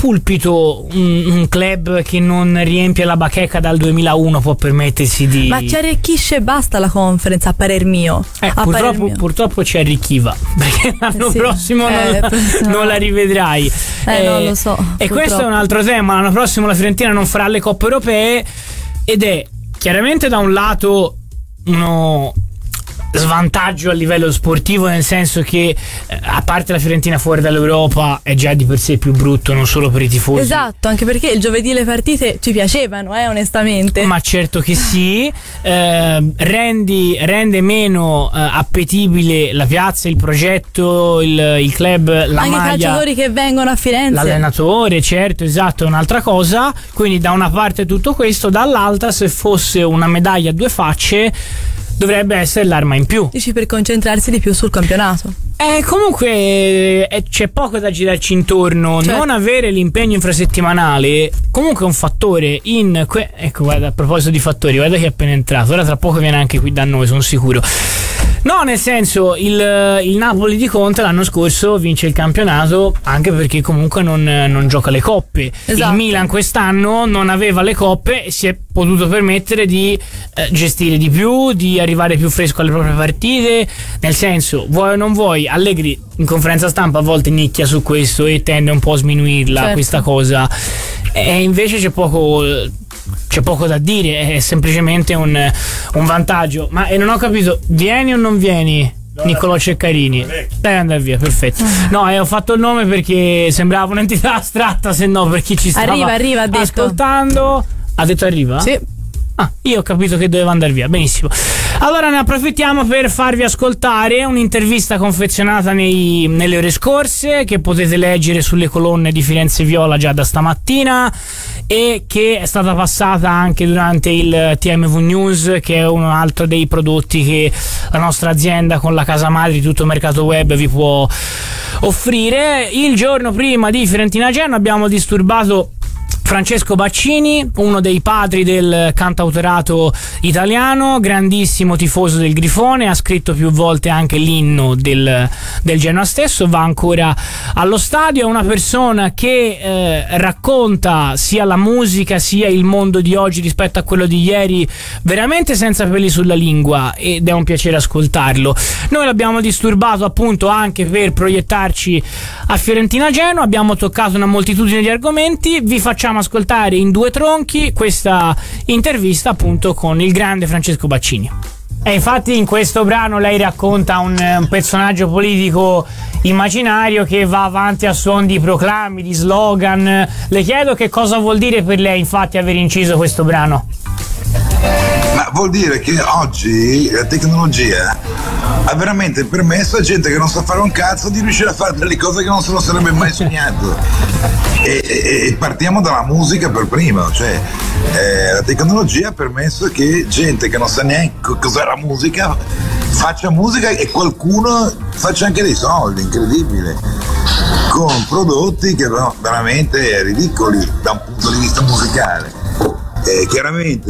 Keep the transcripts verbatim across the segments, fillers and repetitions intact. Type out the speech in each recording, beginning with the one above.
pulpito un, un club che non riempie la bacheca dal duemilauno può permettersi di... Ma ci arricchisce e basta la conference, a parer mio. Eh, a purtroppo, parer mio. purtroppo ci arricchiva, perché l'anno Sì, prossimo eh, non, no. non la rivedrai. Eh, non lo so, E purtroppo. questo è un altro tema. L'anno prossimo la Fiorentina non farà le coppe europee ed è chiaramente da un lato uno svantaggio a livello sportivo, nel senso che eh, a parte la Fiorentina fuori dall'Europa è già di per sé più brutto, non solo per i tifosi. Esatto, anche perché il giovedì le partite ci piacevano, eh, onestamente. Ma certo che sì, eh, rendi, rende meno eh, appetibile la piazza, il progetto, il, il club, la anche maglia, i calciatori che vengono a Firenze, l'allenatore, certo, esatto, è un'altra cosa. Quindi da una parte tutto questo, dall'altra se fosse una medaglia a due facce dovrebbe essere l'arma in più. dici, per concentrarsi di più sul campionato. Eh, comunque eh, c'è poco da girarci intorno. Certo. Non avere l'impegno infrasettimanale comunque è un fattore in que- ecco, guarda, a proposito di fattori, guarda che è appena entrato, ora tra poco viene anche qui da noi, sono sicuro. No, nel senso, il, il Napoli di Conte l'anno scorso vince il campionato anche perché comunque non, non gioca le coppe. Esatto. Il Milan quest'anno non aveva le coppe e si è potuto permettere di eh, gestire di più, di arrivare più fresco alle proprie partite. Nel senso, vuoi o non vuoi, Allegri in conferenza stampa a volte nicchia su questo e tende un po' a sminuirla, certo, questa cosa. E invece c'è poco... c'è poco da dire, è semplicemente un, un vantaggio. Ma e non ho capito, vieni o non vieni? No, Niccolò Ceccarini, dai, andare via, perfetto. No, eh, ho fatto il nome perché sembrava un'entità astratta, se no per chi ci stava Arriva, arriva, ha detto. ascoltando. Ha detto arriva? Sì. Ah, io ho capito che doveva andare via, benissimo. Allora ne approfittiamo per farvi ascoltare un'intervista confezionata nei, nelle ore scorse, che potete leggere sulle colonne di Firenze Viola già da stamattina, e che è stata passata anche durante il T M V News, che è un altro dei prodotti che la nostra azienda con la casa madre di tutto mercato web vi può offrire. Il giorno prima di Fiorentina Genoa abbiamo disturbato Francesco Baccini, uno dei padri del cantautorato italiano, grandissimo tifoso del Grifone, ha scritto più volte anche l'inno del, del Genoa stesso, va ancora allo stadio, è una persona che eh, racconta sia la musica sia il mondo di oggi rispetto a quello di ieri veramente senza peli sulla lingua, ed è un piacere ascoltarlo. Noi l'abbiamo disturbato appunto anche per proiettarci a Fiorentina Genoa, abbiamo toccato una moltitudine di argomenti, vi facciamo ascoltare in due tronchi questa intervista appunto con il grande Francesco Baccini. E infatti in questo brano lei racconta un, un personaggio politico immaginario che va avanti a suon di proclami, di slogan. Le chiedo che cosa vuol dire per lei infatti aver inciso questo brano. Ma vuol dire che oggi la tecnologia ha veramente permesso a gente che non sa fare un cazzo di riuscire a fare delle cose che non se lo sarebbe mai sognato. E, e, e partiamo dalla musica per prima, cioè eh, la tecnologia ha permesso che gente che non sa neanche cos'è la musica faccia musica e qualcuno faccia anche dei soldi, incredibile, con prodotti che sono veramente ridicoli da un punto di vista musicale. Eh, chiaramente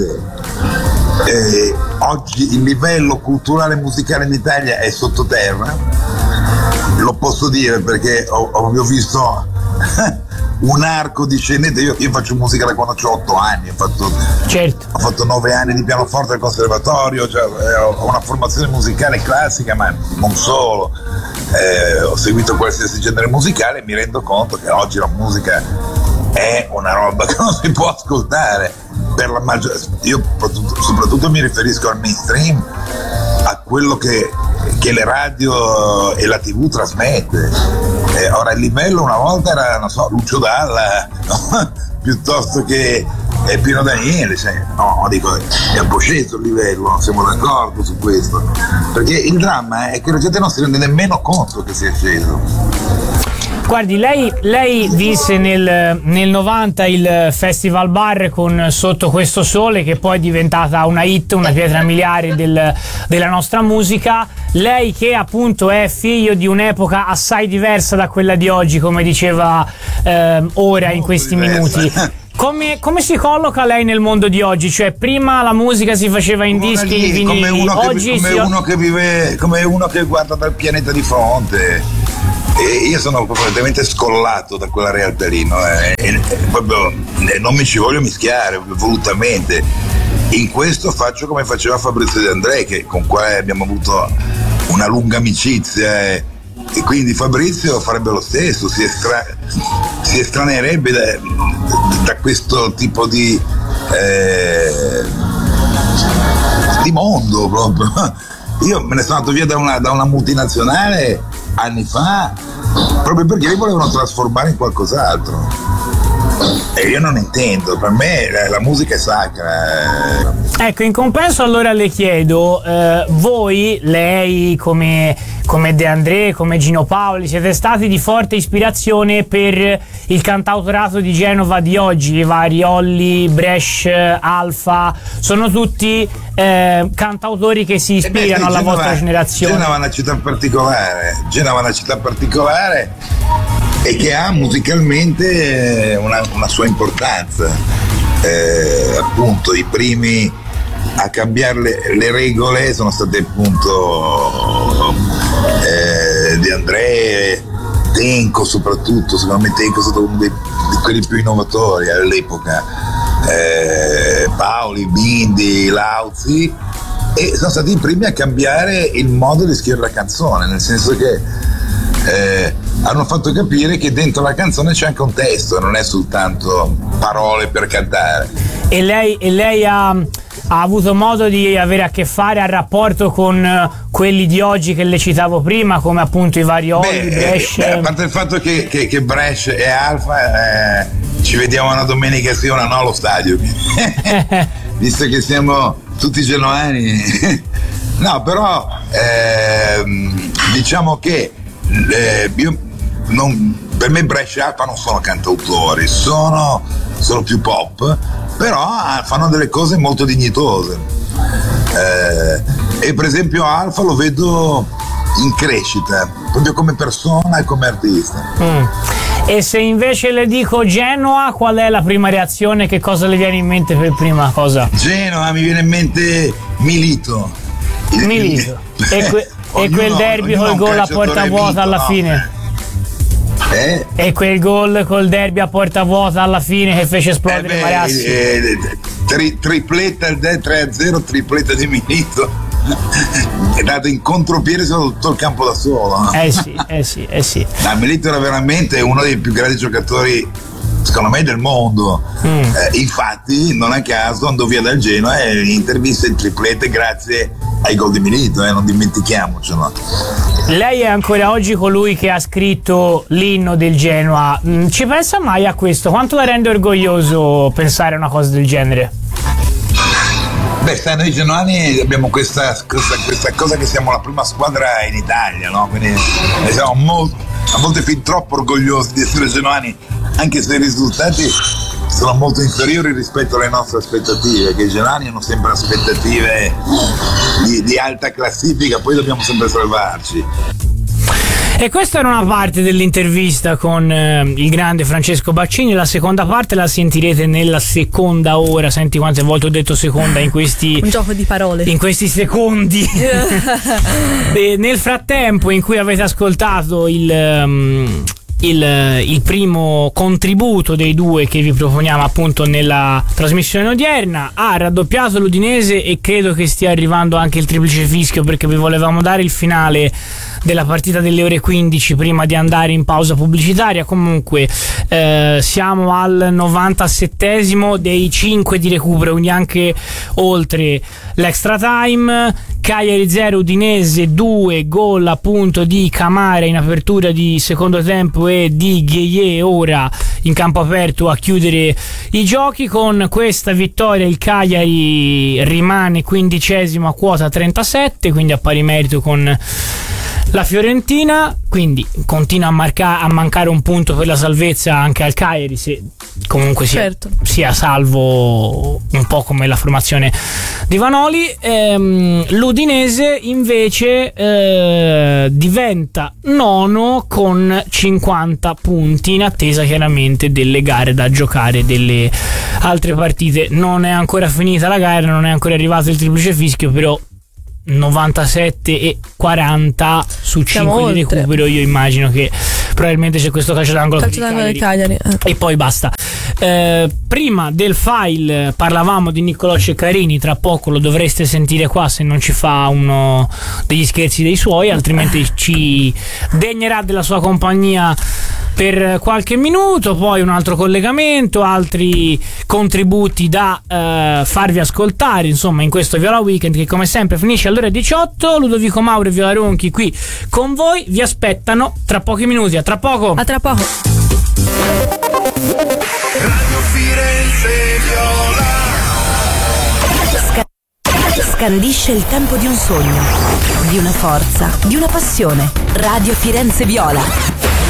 eh, oggi il livello culturale e musicale in Italia è sottoterra, lo posso dire perché ho, ho visto un arco discendente. Io, io faccio musica da quando ho otto anni, ho fatto, certo. ho fatto nove anni di pianoforte al conservatorio, cioè, eh, ho una formazione musicale classica, ma non solo, eh, ho seguito qualsiasi genere musicale e mi rendo conto che oggi la musica è una roba che non si può ascoltare per la maggior... Io soprattutto mi riferisco al mainstream, a quello che, che le radio e la tivù trasmette. Eh, ora il livello una volta era, non so, Lucio Dalla, no? Piuttosto che eh, Pino Daniele, cioè, no, dico, è un po' sceso il livello, non siamo d'accordo su questo, perché il dramma è che la gente non si rende nemmeno conto che sia sceso. Guardi, lei, lei vinse nel, nel novanta il Festival Bar con Sotto questo sole, che poi è diventata una hit, una pietra miliare del, della nostra musica. Lei che appunto è figlio di un'epoca assai diversa da quella di oggi, come diceva eh, ora in questi minuti. Come, come si colloca lei nel mondo di oggi? Cioè, prima la musica si faceva in come dischi, lì, vinili, come uno, oggi che, come si... uno che vive, come uno che guarda dal pianeta di fronte. E io sono completamente scollato da quella realtà lì, no? e, e, proprio, e non mi ci voglio mischiare volutamente. In questo faccio come faceva Fabrizio De André, che, con quale abbiamo avuto una lunga amicizia, e, e quindi Fabrizio farebbe lo stesso, si, estra, si estranerebbe da, da questo tipo di, eh, di mondo proprio. Io me ne sono andato via da una, da una multinazionale anni fa proprio perché li volevano trasformare in qualcos'altro. E io non intendo, per me la, la musica è sacra. Ecco, in compenso allora le chiedo, eh, voi, lei come, come De André, come Gino Paoli, siete stati di forte ispirazione per il cantautorato di Genova di oggi, i vari Olli, Bresh, Alfa, sono tutti eh, cantautori che si ispirano eh beh, sì, alla Genova, vostra generazione. Genova è una città particolare, Genova è una città particolare e che ha musicalmente una, una sua importanza. Eh, appunto i primi a cambiare le, le regole sono stati appunto eh, De André, Tenco soprattutto, secondo me Tenco è stato uno dei, di quelli più innovatori all'epoca, eh, Paoli, Bindi, Lauzi, e sono stati i primi a cambiare il modo di scrivere la canzone, nel senso che Eh, hanno fatto capire che dentro la canzone c'è anche un testo, non è soltanto parole per cantare. E lei, e lei ha, ha avuto modo di avere a che fare al rapporto con quelli di oggi che le citavo prima, come appunto i vari Olli, Bresh? Eh, a parte il fatto che, che, che Bresh e Alfa eh, ci vediamo una domenica sì una no allo stadio, visto che siamo tutti genovani. No, però ehm, diciamo che Eh, io non, per me Bresh e Alfa non sono cantautori, sono, sono più pop, però fanno delle cose molto dignitose, eh, e per esempio Alfa lo vedo in crescita proprio come persona e come artista. Mm. E se invece le dico Genoa, qual è la prima reazione? Che cosa le viene in mente per prima cosa? Genoa mi viene in mente Milito. Milito. E que- E quel derby col gol a porta vuota alla fine. Eh? E quel gol col derby a porta vuota alla fine che fece esplodere eh beh, Marassi. Eh, tri- tripletta il tre a zero, tripletta di Milito. È dato in contropiede su tutto il campo da solo. No? Eh sì, eh sì, eh sì. No, Milito era veramente uno dei più grandi giocatori, secondo me, del mondo. Mm. Eh, infatti, non a caso andò via dal Genoa e intervista in triplette grazie ai gol di Milito, eh, non dimentichiamocelo. Lei è ancora oggi colui che ha scritto l'inno del Genoa. Mm, ci pensa mai a questo? Quanto la rende orgoglioso pensare a una cosa del genere? Beh, sai, noi genuani abbiamo questa, questa, questa cosa che siamo la prima squadra in Italia, no? Quindi ne siamo molto, a volte fin troppo orgogliosi di essere genuani, anche se i risultati sono molto inferiori rispetto alle nostre aspettative, che i genuani hanno sempre aspettative di, di alta classifica, poi dobbiamo sempre salvarci. E questa era una parte dell'intervista con eh, il grande Francesco Baccini. La seconda parte la sentirete nella seconda ora. Senti quante volte ho detto seconda in questi un gioco di parole, in questi secondi. E nel frattempo in cui avete ascoltato il um, Il, il primo contributo dei due che vi proponiamo appunto nella trasmissione odierna, ha raddoppiato l'Udinese e credo che stia arrivando anche il triplice fischio, perché vi volevamo dare il finale della partita delle ore quindici prima di andare in pausa pubblicitaria. Comunque eh, siamo al novantasettesimo dei cinque di recupero, quindi anche oltre l'extra time. Cagliari zero, Udinese due, gol appunto di Camara in apertura di secondo tempo e di Gueye ora in campo aperto a chiudere i giochi. Con questa vittoria il Cagliari rimane quindicesimo a quota trentasette, quindi a pari merito con la Fiorentina, quindi continua a, marca- a mancare un punto per la salvezza anche al Cagliari, se comunque sia, certo. sia salvo un po' come la formazione di Vanoli. Ehm, l'Udinese invece eh, diventa nono con cinquanta punti, in attesa chiaramente delle gare da giocare, delle altre partite. Non è ancora finita la gara, non è ancora arrivato il triplice fischio, però novantasette e quaranta su cinque di recupero. Io immagino che probabilmente c'è questo calcio d'angolo, calcio d'angolo del Cagliari, eh. e poi basta. Eh, prima del file parlavamo di Niccolò Ceccarini, tra poco lo dovreste sentire qua se non ci fa uno degli scherzi dei suoi, altrimenti ci degnerà della sua compagnia per qualche minuto, poi un altro collegamento, altri contributi da eh, farvi ascoltare, insomma, in questo Viola Weekend che come sempre finisce alle ore diciotto. Ludovico Mauro e Viola Ronchi qui con voi vi aspettano tra pochi minuti. A tra poco. A tra poco. Radio Firenze Viola. Scandisce il tempo di un sogno, di una forza, di una passione. Radio Firenze Viola.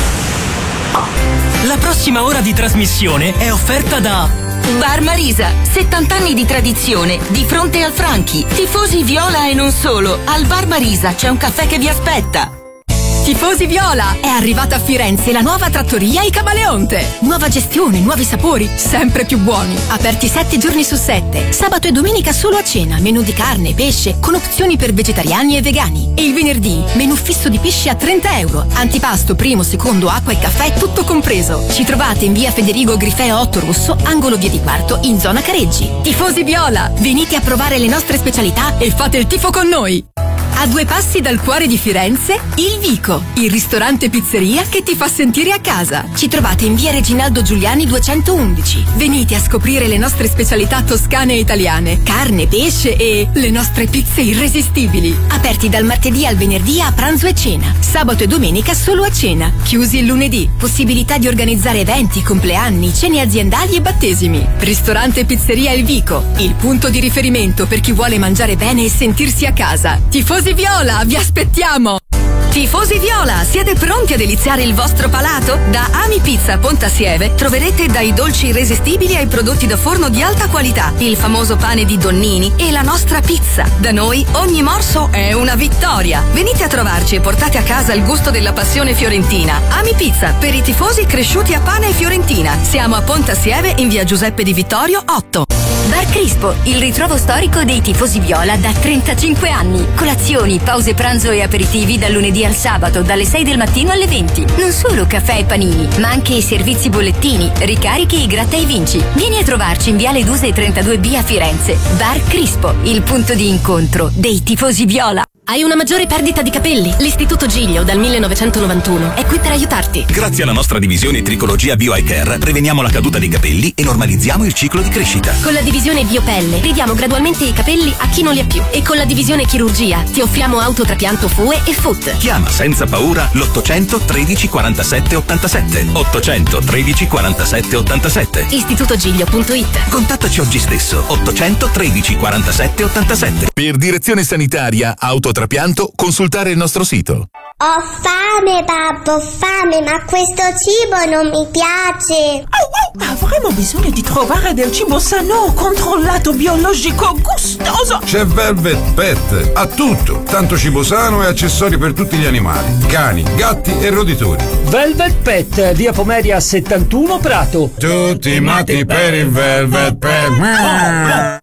La prossima ora di trasmissione è offerta da Bar Marisa, settanta anni di tradizione, di fronte al Franchi. Tifosi Viola e non solo, al Bar Marisa c'è un caffè che vi aspetta. Tifosi Viola, è arrivata a Firenze la nuova trattoria I Camaleonte. Nuova gestione, nuovi sapori, sempre più buoni. Aperti sette giorni su sette. Sabato e domenica solo a cena, menù di carne, pesce, con opzioni per vegetariani e vegani. E il venerdì, menù fisso di pesce a trenta euro. Antipasto, primo, secondo, acqua e caffè, tutto compreso. Ci trovate in via Federigo Grifeo otto Rosso, angolo via di Quarto, in zona Careggi. Tifosi Viola, venite a provare le nostre specialità e fate il tifo con noi. A due passi dal cuore di Firenze, Il Vico, il ristorante pizzeria che ti fa sentire a casa. Ci trovate in via Reginaldo Giuliani duecentoundici. Venite a scoprire le nostre specialità toscane e italiane, carne, pesce e le nostre pizze irresistibili. Aperti dal martedì al venerdì a pranzo e cena. Sabato e domenica solo a cena. Chiusi il lunedì. Possibilità di organizzare eventi, compleanni, cene aziendali e battesimi. Ristorante pizzeria Il Vico, il punto di riferimento per chi vuole mangiare bene e sentirsi a casa. Tifosi Viola, vi aspettiamo! Tifosi Viola, siete pronti a deliziare il vostro palato? Da Ami Pizza Pontasieve troverete dai dolci irresistibili ai prodotti da forno di alta qualità, il famoso pane di Donnini e la nostra pizza. Da noi ogni morso è una vittoria. Venite a trovarci e portate a casa il gusto della passione fiorentina. Ami Pizza, per i tifosi cresciuti a pane e fiorentina. Siamo a Pontasieve in via Giuseppe Di Vittorio otto. Bar Crispo, il ritrovo storico dei tifosi Viola da trentacinque anni. Colazioni, pause pranzo e aperitivi dal lunedì al sabato, dalle sei del mattino alle venti. Non solo caffè e panini, ma anche i servizi bollettini, ricarichi e gratta e vinci. Vieni a trovarci in viale Duse trentadue B a Firenze. Bar Crispo, il punto di incontro dei tifosi Viola. Hai una maggiore perdita di capelli? L'Istituto Giglio dal millenovecentonovantuno è qui per aiutarti. Grazie alla nostra divisione Tricologia Bio Eye Care preveniamo la caduta dei capelli e normalizziamo il ciclo di crescita. Con la divisione Biopelle ridiamo gradualmente i capelli a chi non li ha più. E con la divisione Chirurgia ti offriamo autotrapianto F U E e F U T. Chiama senza paura l'ottocento tredici quarantasette ottantasette. ottocento tredici quarantasette ottantasette. istitutogiglio punto it. Contattaci oggi stesso. ottocento tredici quarantasette ottantasette. Per direzione sanitaria autotrapianto consultare il nostro sito. Ho fame, babbo, ho fame, ma questo cibo non mi piace. Oh, oh, avremo bisogno di trovare del cibo sano, controllato, biologico, gustoso. C'è Velvet Pet, ha tutto, tanto cibo sano e accessori per tutti gli animali, cani, gatti e roditori. Velvet Pet, via Pomeria settantuno Prato. Tutti matti per il Velvet Pet. Oh, oh.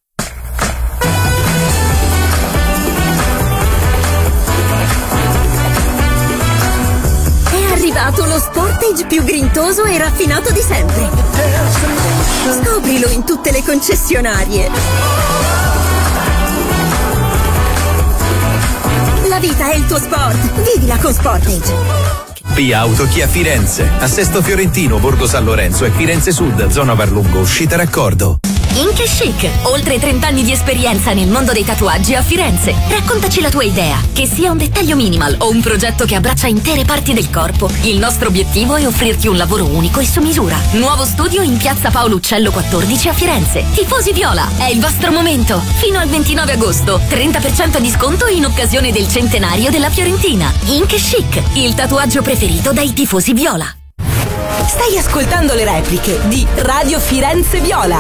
Lo Sportage più grintoso e raffinato di sempre. Scoprilo in tutte le concessionarie. La vita è il tuo sport. Vivila con Sportage. Pia Auto Chia Firenze, a Sesto Fiorentino, Borgo San Lorenzo e Firenze Sud, zona Varlungo, uscita raccordo. Ink Chic, oltre trenta anni di esperienza nel mondo dei tatuaggi a Firenze. Raccontaci la tua idea, che sia un dettaglio minimal o un progetto che abbraccia intere parti del corpo. Il nostro obiettivo è offrirti un lavoro unico e su misura. Nuovo studio in piazza Paolo Uccello quattordici a Firenze. Tifosi Viola, è il vostro momento. Fino al ventinove agosto, trenta per cento di sconto in occasione del centenario della Fiorentina. Ink Chic, il tatuaggio preferito dai tifosi Viola. Stai ascoltando le repliche di Radio Firenze Viola.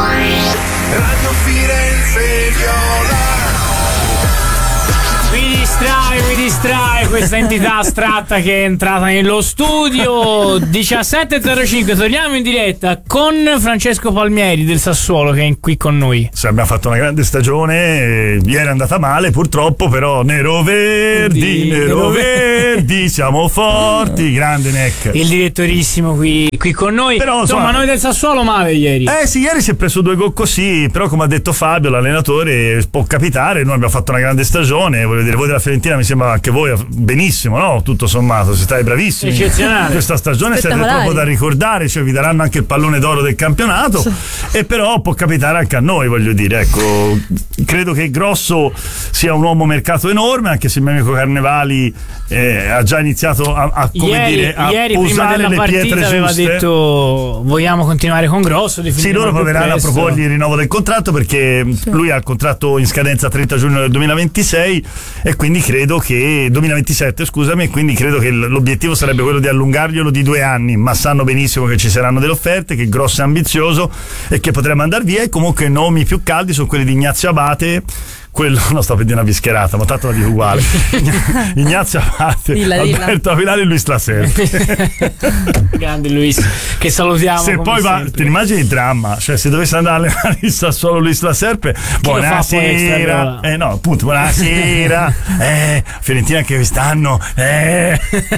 Radio Firenze Viola. Qui distrae, mi distrae questa entità astratta che è entrata nello studio. diciassette e zero cinque, torniamo in diretta con Francesco Palmieri del Sassuolo che è qui con noi. Sì, abbiamo fatto una grande stagione, ieri è andata male purtroppo, però nero verdi, nero verdi, siamo forti, grande Neck. Il direttorissimo qui, qui con noi. Però, insomma, insomma, noi del Sassuolo male ieri. Eh sì, ieri si è preso due gol così, però come ha detto Fabio, l'allenatore, può capitare, noi abbiamo fatto una grande stagione, voglio dire, voi della Fiorentina mi sembra anche voi benissimo, no? Tutto sommato, si state bravissimi. Eccezionale. Questa stagione siete proprio da ricordare, cioè vi daranno anche il pallone d'oro del campionato, sì. E però può capitare anche a noi, voglio dire, ecco, credo che Grosso sia un uomo mercato enorme, anche se il mio amico Carnevali eh, ha già iniziato a, a come ieri, dire, a ieri usare prima della le partita pietre aveva giuste. Detto vogliamo continuare con Grosso. Sì, loro proveranno a proporgli il rinnovo del contratto perché sì. Lui ha il contratto in scadenza trenta giugno del duemilaventisei e quindi credo che duemilaventisette scusami, e quindi credo che l'obiettivo sarebbe quello di allungarglielo di due anni, ma sanno benissimo che ci saranno delle offerte, che Grosso è ambizioso e che potrebbe andare via, e comunque i nomi più caldi sono quelli di Ignazio Abate, quello non sto per dire una bischerata, ma tanto la dico uguale. Ignazio Abate, dilla, Alberto Avilari e Luis Laserpe. Grande Luis, che salutiamo. Se poi va, ti immagini il dramma, cioè se dovesse andare a allenare il Sassuolo Luis Laserpe, buonasera, eh no, appunto, buonasera, eh, Fiorentina anche quest'anno, eh.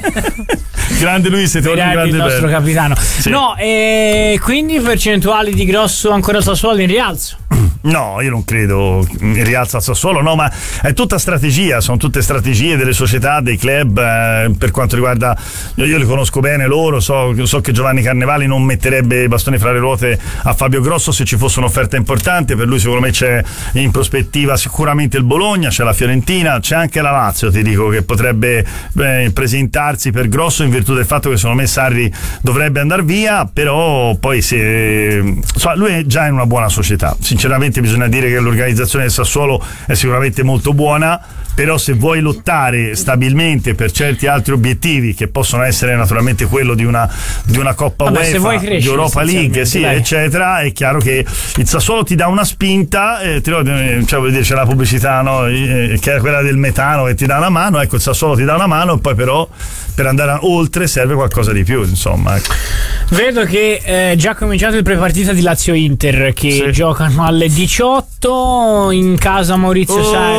Grande Luis, siete un grande il nostro bello. Capitano. Sì. No, e quindi percentuali di Grosso ancora al Sassuolo in rialzo? No, io non credo in rialzo al Sassuolo, no, ma è tutta strategia, sono tutte strategie delle società, dei club, eh, per quanto riguarda, io, io li conosco bene loro, so, so che Giovanni Carnevali non metterebbe i bastoni fra le ruote a Fabio Grosso se ci fosse un'offerta importante, per lui secondo me c'è in prospettiva sicuramente il Bologna, c'è la Fiorentina, c'è anche la Lazio, ti dico, che potrebbe eh, presentarsi per Grosso in virtù del fatto che secondo me Sarri dovrebbe andare via, però poi se so, lui è già in una buona società, sinceramente bisogna dire che l'organizzazione del Sassuolo è sicuramente molto buona, però se vuoi lottare stabilmente per certi altri obiettivi che possono essere naturalmente quello di una, di una Coppa Vabbè, UEFA, di Europa League, sì, eccetera, è chiaro che il Sassuolo ti dà una spinta, eh, ti, cioè, vuol dire, c'è la pubblicità, no? eh, che è quella del metano che ti dà una mano, ecco, il Sassuolo ti dà una mano e poi però per andare oltre serve qualcosa di più, insomma, ecco. Vedo che è già cominciato il prepartita di Lazio-Inter che sì. Giocano alle diciotto in casa Maurizio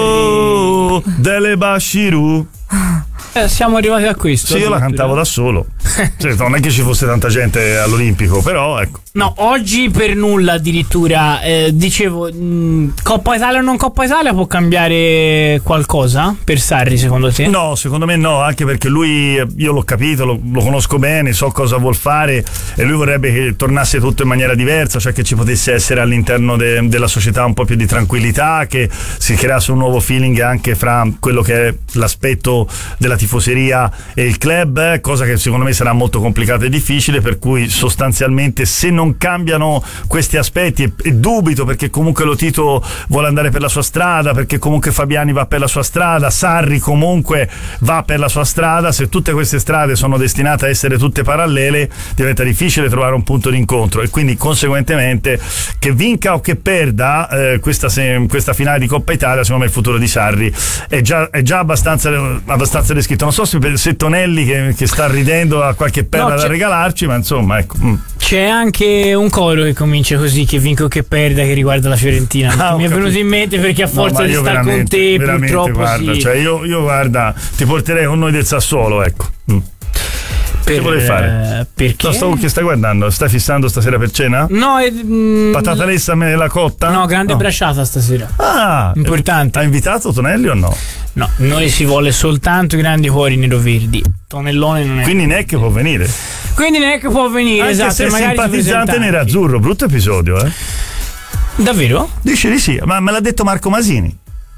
oh, Sarri. Dele Bashiru. Eh, siamo arrivati a questo. Sì, io la cantavo da solo. Cioè, non è che ci fosse tanta gente all'Olimpico, però ecco. No, oggi per nulla addirittura. Eh, dicevo, mh, Coppa Italia o non Coppa Italia può cambiare qualcosa per Sarri, secondo te? No, secondo me no, anche perché lui, io l'ho capito, lo, lo conosco bene, so cosa vuol fare e lui vorrebbe che tornasse tutto in maniera diversa, cioè che ci potesse essere all'interno de, della società un po' più di tranquillità, che si creasse un nuovo feeling anche fra quello che è l'aspetto della tifoseria e il club, cosa che secondo me sarà molto complicata e difficile, per cui sostanzialmente se non cambiano questi aspetti, e, e dubito perché comunque lo Tito vuole andare per la sua strada, perché comunque Fabiani va per la sua strada, Sarri comunque va per la sua strada, se tutte queste strade sono destinate a essere tutte parallele diventa difficile trovare un punto d'incontro e quindi conseguentemente che vinca o che perda eh, questa, se, questa finale di Coppa Italia, secondo me il futuro di Sarri è già, è già abbastanza, abbastanza descritto. Non so se, se Tonelli che, che sta ridendo ha qualche perla no, da regalarci, ma insomma ecco. Mm. C'è anche un coro che comincia così, che vinco o che perda, che riguarda la Fiorentina. Ah, mi è venuto in mente perché a forza no, di stare con te purtroppo guarda, sì. Cioè io, io guarda ti porterei con noi del Sassuolo, ecco. Mm. Per, che volevi fare? Perché? No, stavo, che stai guardando? Stai fissando stasera per cena? No, è, mm, patata lessa nella cotta? No, grande no. brasciata stasera. Ah, importante. Ha invitato Tonelli o no? No, noi si vuole soltanto i grandi cuori nero-verdi. Tonellone non è. Quindi Neck può venire. Quindi Neck può venire, anche esatto. Se è simpatizzante nerazzurro, brutto episodio, eh? Davvero? Dice di sì, ma me l'ha detto Marco Masini.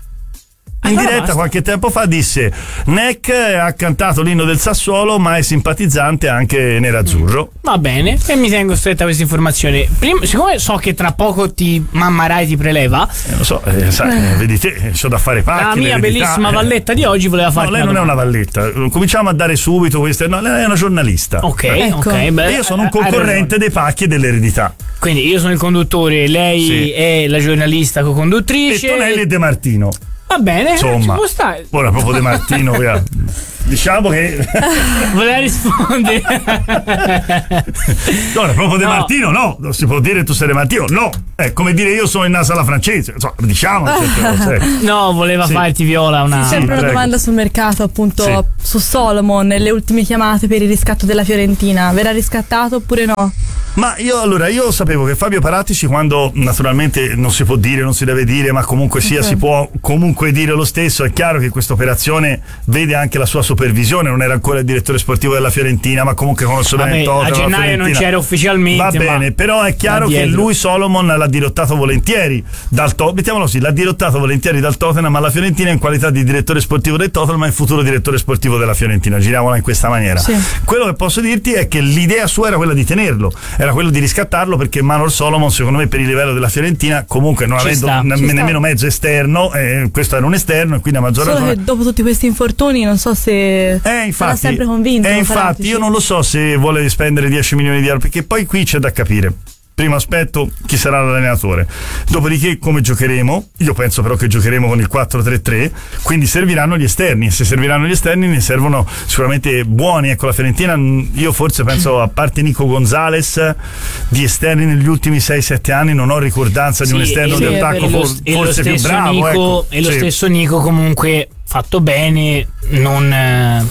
In diretta basta. Qualche tempo fa disse Neck ha cantato l'inno del Sassuolo ma è simpatizzante anche nerazzurro. Va bene, e mi tengo stretta questa informazione. Prima, siccome so che tra poco ti Mamma Rai ti preleva, eh, lo so, eh, sai, eh. vedi te, c'ho da fare pacchi. La mia bellissima valletta di oggi voleva fare. No, lei non è una valletta. Cominciamo a dare subito queste. No, lei è una giornalista. Ok, ecco. ok. Beh, io sono un concorrente dei pacchi e dell'eredità. Quindi io sono il conduttore, lei sì. è la giornalista co-conduttrice. E Tonelli e De Martino. Va bene, insomma, ci può stare. Ora proprio De Martino, via. Diciamo che voleva rispondere. No, proprio De No. Martino, no, non si può dire tu sei De Martino, no. È come dire io sono il naso alla francese, insomma, diciamo certe cose. No, voleva Sì. farti Viola una. Sì, sempre una prego. domanda sul mercato, appunto, Sì. su Solomon, le ultime chiamate per il riscatto della Fiorentina. Verrà riscattato oppure no? Ma io allora io sapevo che Fabio Paratici, quando naturalmente non si può dire, non si deve dire, ma comunque sia Ok. si può comunque dire lo stesso, è chiaro che questa operazione vede anche la sua supervisione, non era ancora il direttore sportivo della Fiorentina, ma comunque conosce bene Vabbè, il Tottenham, a la gennaio non Fiorentina. c'era ufficialmente. Va bene, ma però è chiaro da che dietro. lui Solomon l'ha dirottato volentieri dal Tottenham, mettiamolo così, l'ha dirottato volentieri dal Tottenham alla Fiorentina in qualità di direttore sportivo del Tottenham e futuro direttore sportivo della Fiorentina, giriamola in questa maniera. Sì. Quello che posso dirti è che l'idea sua era quella di tenerlo, era quello di riscattarlo, perché Manor Solomon secondo me per il livello della Fiorentina, comunque non Ci avendo sta, ne- ci sta. nemmeno mezzo esterno, eh, questo era un esterno e quindi a maggior Solo ragione che dopo tutti questi infortuni non so se eh, sarà infatti, sempre convinto. eh, infatti Paratici. io non lo so se vuole spendere dieci milioni di euro, perché poi qui c'è da capire. Primo aspetto, chi sarà l'allenatore. Dopodiché come giocheremo? Io penso però che giocheremo con il quattro tre tre, quindi serviranno gli esterni, e se serviranno gli esterni ne servono sicuramente buoni. Ecco, la Fiorentina, io forse penso, a parte Nico Gonzalez, di esterni negli ultimi sei sette anni non ho ricordanza di un Sì, esterno e- di e attacco lo- for- e lo forse più stesso bravo. Nico, ecco. e lo Sì. stesso Nico comunque fatto bene, non eh,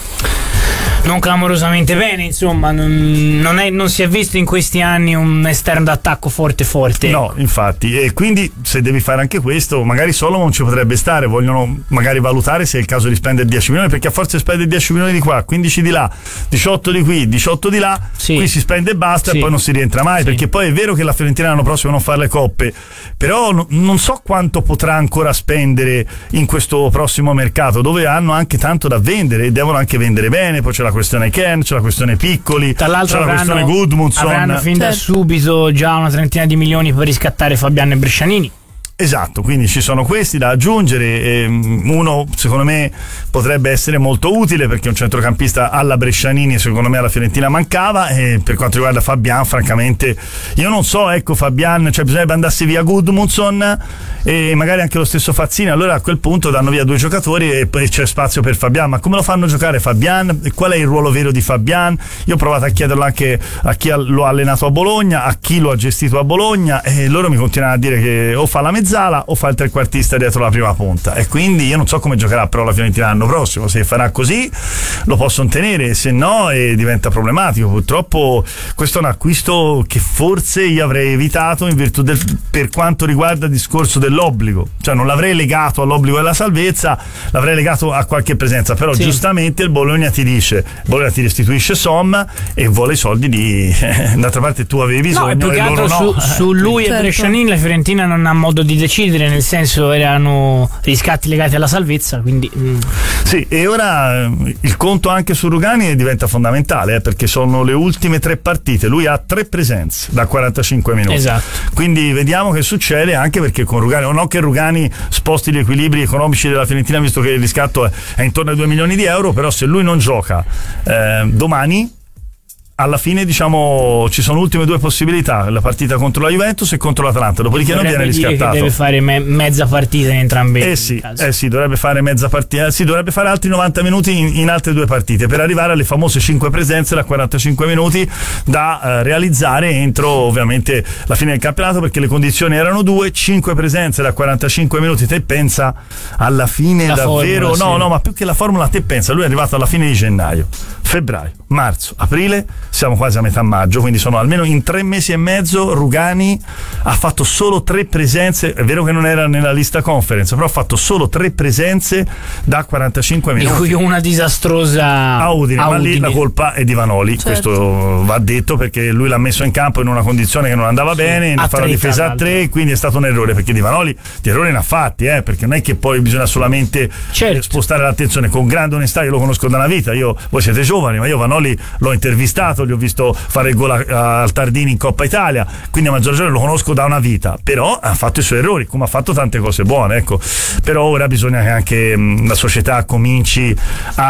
non clamorosamente bene, insomma, non, non, è, non si è visto in questi anni un esterno d'attacco forte forte. No, infatti, e quindi se devi fare anche questo, magari Solomon ci potrebbe stare, vogliono magari valutare se è il caso di spendere dieci milioni, perché a forza di spendere dieci milioni di qua, quindici di là, diciotto di qui, diciotto di là, Sì. qui si spende e basta Sì. e poi non si rientra mai, Sì. perché poi è vero che la Fiorentina l'anno prossimo non fa le coppe, però no- non so quanto potrà ancora spendere in questo prossimo mercato, dove hanno anche tanto da vendere e devono anche vendere bene. Poi c'è la questione Ken, c'è la questione Piccoli, Tra l'altro c'è la avranno, questione Gudmundsson. avranno fin da Certo. subito già una trentina di milioni per riscattare Fabiano e Brescianini. Esatto, quindi ci sono questi da aggiungere. ehm, Uno secondo me potrebbe essere molto utile, perché un centrocampista alla Brescianini secondo me alla Fiorentina mancava, e per quanto riguarda Fabian francamente io non so, ecco Fabian, cioè bisognerebbe andarsi via Gudmundsson e magari anche lo stesso Fazzini, allora a quel punto danno via due giocatori e poi c'è spazio per Fabian. Ma come lo fanno giocare Fabian? E qual è il ruolo vero di Fabian? Io ho provato a chiederlo anche a chi lo ha allenato a Bologna, a chi lo ha gestito a Bologna, e loro mi continuano a dire che o fa la mezzala o fa il trequartista dietro la prima punta, e quindi io non so come giocherà però la Fiorentina l'anno prossimo. Se farà così lo possono tenere, se no eh, diventa problematico. Purtroppo questo è un acquisto che forse io avrei evitato in virtù del, per quanto riguarda il discorso dell'obbligo, cioè non l'avrei legato all'obbligo della salvezza, l'avrei legato a qualche presenza, però Sì. giustamente il Bologna ti dice, Bologna ti restituisce Somma e vuole i soldi di d'altra parte tu avevi No, e bisogno più che e loro altro no. su, su lui Certo. e Brescianini la Fiorentina non ha modo di decidere, nel senso erano riscatti legati alla salvezza, quindi mm. Sì, e ora eh, il conto anche su Rugani diventa fondamentale, eh, perché sono le ultime tre partite, lui ha tre presenze da quarantacinque minuti. Esatto. Quindi vediamo che succede, anche perché con Rugani, o no che Rugani sposti gli equilibri economici della Fiorentina, visto che il riscatto è, è intorno ai due milioni di euro, però se lui non gioca eh, domani, alla fine diciamo ci sono ultime due possibilità, la partita contro la Juventus e contro l'Atalanta, dopodiché non viene dovrebbe dire riscattato. che deve fare me- mezza partita in entrambi Eh i sì, casi. eh sì, dovrebbe fare mezza partita, sì, dovrebbe fare altri novanta minuti in, in altre due partite per arrivare alle famose cinque presenze da quarantacinque minuti da eh, realizzare entro ovviamente la fine del campionato, perché le condizioni erano due, cinque presenze da quarantacinque minuti. Te pensa alla fine La davvero, formula, no, sì. no, ma più che la formula, te pensa, lui è arrivato alla fine di gennaio, febbraio, marzo, aprile, siamo quasi a metà maggio, quindi sono almeno in tre mesi e mezzo Rugani ha fatto solo tre presenze, è vero che non era nella lista conference, però ha fatto solo tre presenze da quarantacinque Di minuti. cui una disastrosa A Udine, a ma lì Udine. la colpa è di Vanoli, Certo. questo va detto, perché lui l'ha messo in campo in una condizione che non andava bene, ne a fa la tre, difesa tra a l'altro. tre, quindi è stato un errore, perché di Vanoli di errori ne ha fatti, eh, perché non è che poi bisogna solamente Certo. eh, spostare l'attenzione. Con grande onestà, io lo conosco da una vita, io, voi siete giovani, ma io Vanoli l'ho intervistato, gli ho visto fare il gol a- al Tardini in Coppa Italia, quindi a maggior ragione lo conosco da una vita, però ha fatto i suoi errori, come ha fatto tante cose buone, ecco. Però ora bisogna che anche mh, la società cominci a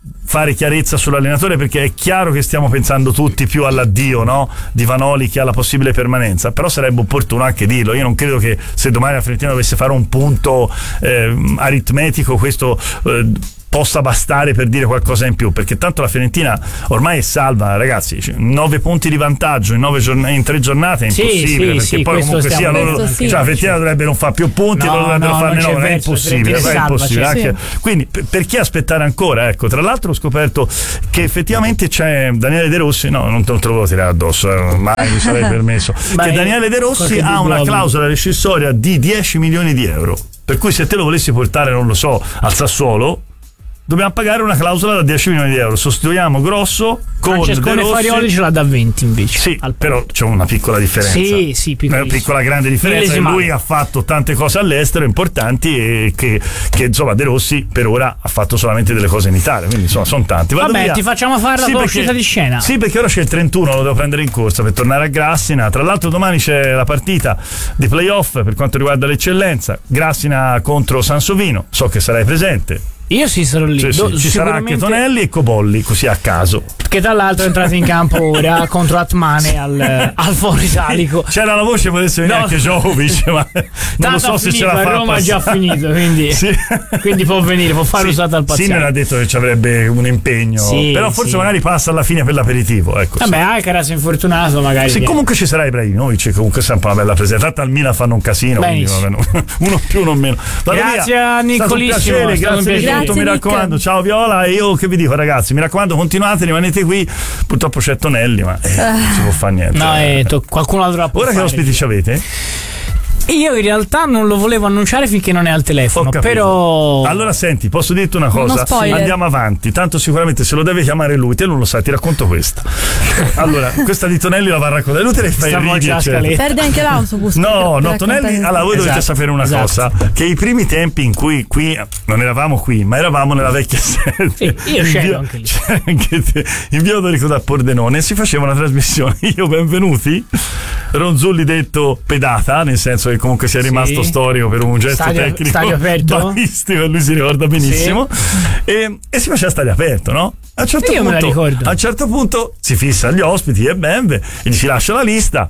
fare chiarezza sull'allenatore, perché è chiaro che stiamo pensando tutti più all'addio, no? Di Vanoli che alla possibile permanenza, però sarebbe opportuno anche dirlo. Io non credo che se domani la Fiorentina dovesse fare un punto eh, aritmetico questo eh, possa bastare per dire qualcosa in più, perché tanto la Fiorentina ormai è salva, ragazzi. Nove punti di vantaggio in, nove giorn- in tre giornate è impossibile, sì, perché sì, poi comunque sia loro, sì. cioè la Fiorentina dovrebbe non fare più punti, No, loro dovrebbero no, farne non c'è nove, è verso, impossibile, Fiorentina è salva, impossibile. cioè, Anche, sì. quindi per, perché aspettare ancora? Ecco, tra l'altro ho scoperto che effettivamente c'è Daniele De Rossi, no, non te, non te lo volevo tirare addosso, eh, mai mi sarei permesso, Beh, che Daniele De Rossi ha una clausola rescissoria di dieci milioni di euro, per cui se te lo volessi portare, non lo so, al Sassuolo, dobbiamo pagare una clausola da dieci milioni di euro. Sostituiamo Grosso con Francescone De Rossi. Farioli ce l'ha da venti invece. Sì, però c'è una piccola differenza. Sì, sì, una piccola grande differenza. Che lui ha fatto tante cose all'estero importanti e che, che insomma De Rossi per ora ha fatto solamente delle cose in Italia, quindi insomma sono tanti. Vado Vabbè, via. ti facciamo fare la Sì, tua perché- uscita di scena. Sì, perché ora c'è il trentuno, lo devo prendere in corsa per tornare a Grassina. Tra l'altro domani c'è la partita di playoff per quanto riguarda l'eccellenza, Grassina contro Sansovino, so che sarai presente. Io sì sarò lì. Sì, sì, Do- ci sarà anche sicuramente- Tonelli e Cobolli, così a caso. Che tra l'altro è entrato in campo ora contro Atmane al, al Foro Italico. C'era la voce, potesse venire No. anche Jovic, ma non Tanto lo so ha se finito, ce la a fa. Roma ha già passare. finito, quindi, Sì. quindi può venire, può fare Sì, usata al paziente. Sinner ha detto che ci avrebbe un impegno, Sì, però forse sì. magari passa alla fine per l'aperitivo. Ecco, Vabbè, Alcaraz è infortunato, magari. sì, viene. comunque ci sarà Ibrahimovic, comunque è sempre una bella presenza. Tanto al Milan fanno un casino, quindi Benissimo. vabbè, no. Uno più, uno meno. Vado Grazie via. a È stato un Nicolissimo, piacere, è stato un grazie di piacere. tutto, mi Grazie, raccomando. Nick. Ciao Viola, e io che vi dico, ragazzi, mi raccomando, continuate, rimanete qui. Purtroppo c'è Tonelli, ma eh, non si può fare niente. No, eh, to- qualcuno la dovrà Ora che fare. ospiti ci avete? Io in realtà non lo volevo annunciare finché non è al telefono, Ho capito. però Allora senti, posso dirti una cosa? Uno spoiler. Andiamo avanti, tanto sicuramente se lo deve chiamare lui, te non lo sai, ti racconto questa. Allora, questa di Tonelli la va a raccontare, lui te ne fai Stiamo ridi, già a eccetera. scaletta. Perde anche l'autobus. No, per- no, per Tonelli, raccontare- allora voi dovete Esatto, sapere una esatto. cosa, che i primi tempi in cui qui non eravamo qui, ma eravamo nella vecchia sede. Sì, io in scendo via- anche lì. c'era anche te, in via Odorico da Pordenone, si faceva una trasmissione, io benvenuti, Ronzulli detto pedata, nel senso che comunque sia Sì. rimasto storico per un gesto Stadio- tecnico stadio aperto? balistico, e lui si ricorda benissimo, e, e si faceva stadio aperto, no? A un certo Io me la punto, ricordo. a un certo punto si fissa gli ospiti e Bembe e gli si lascia la lista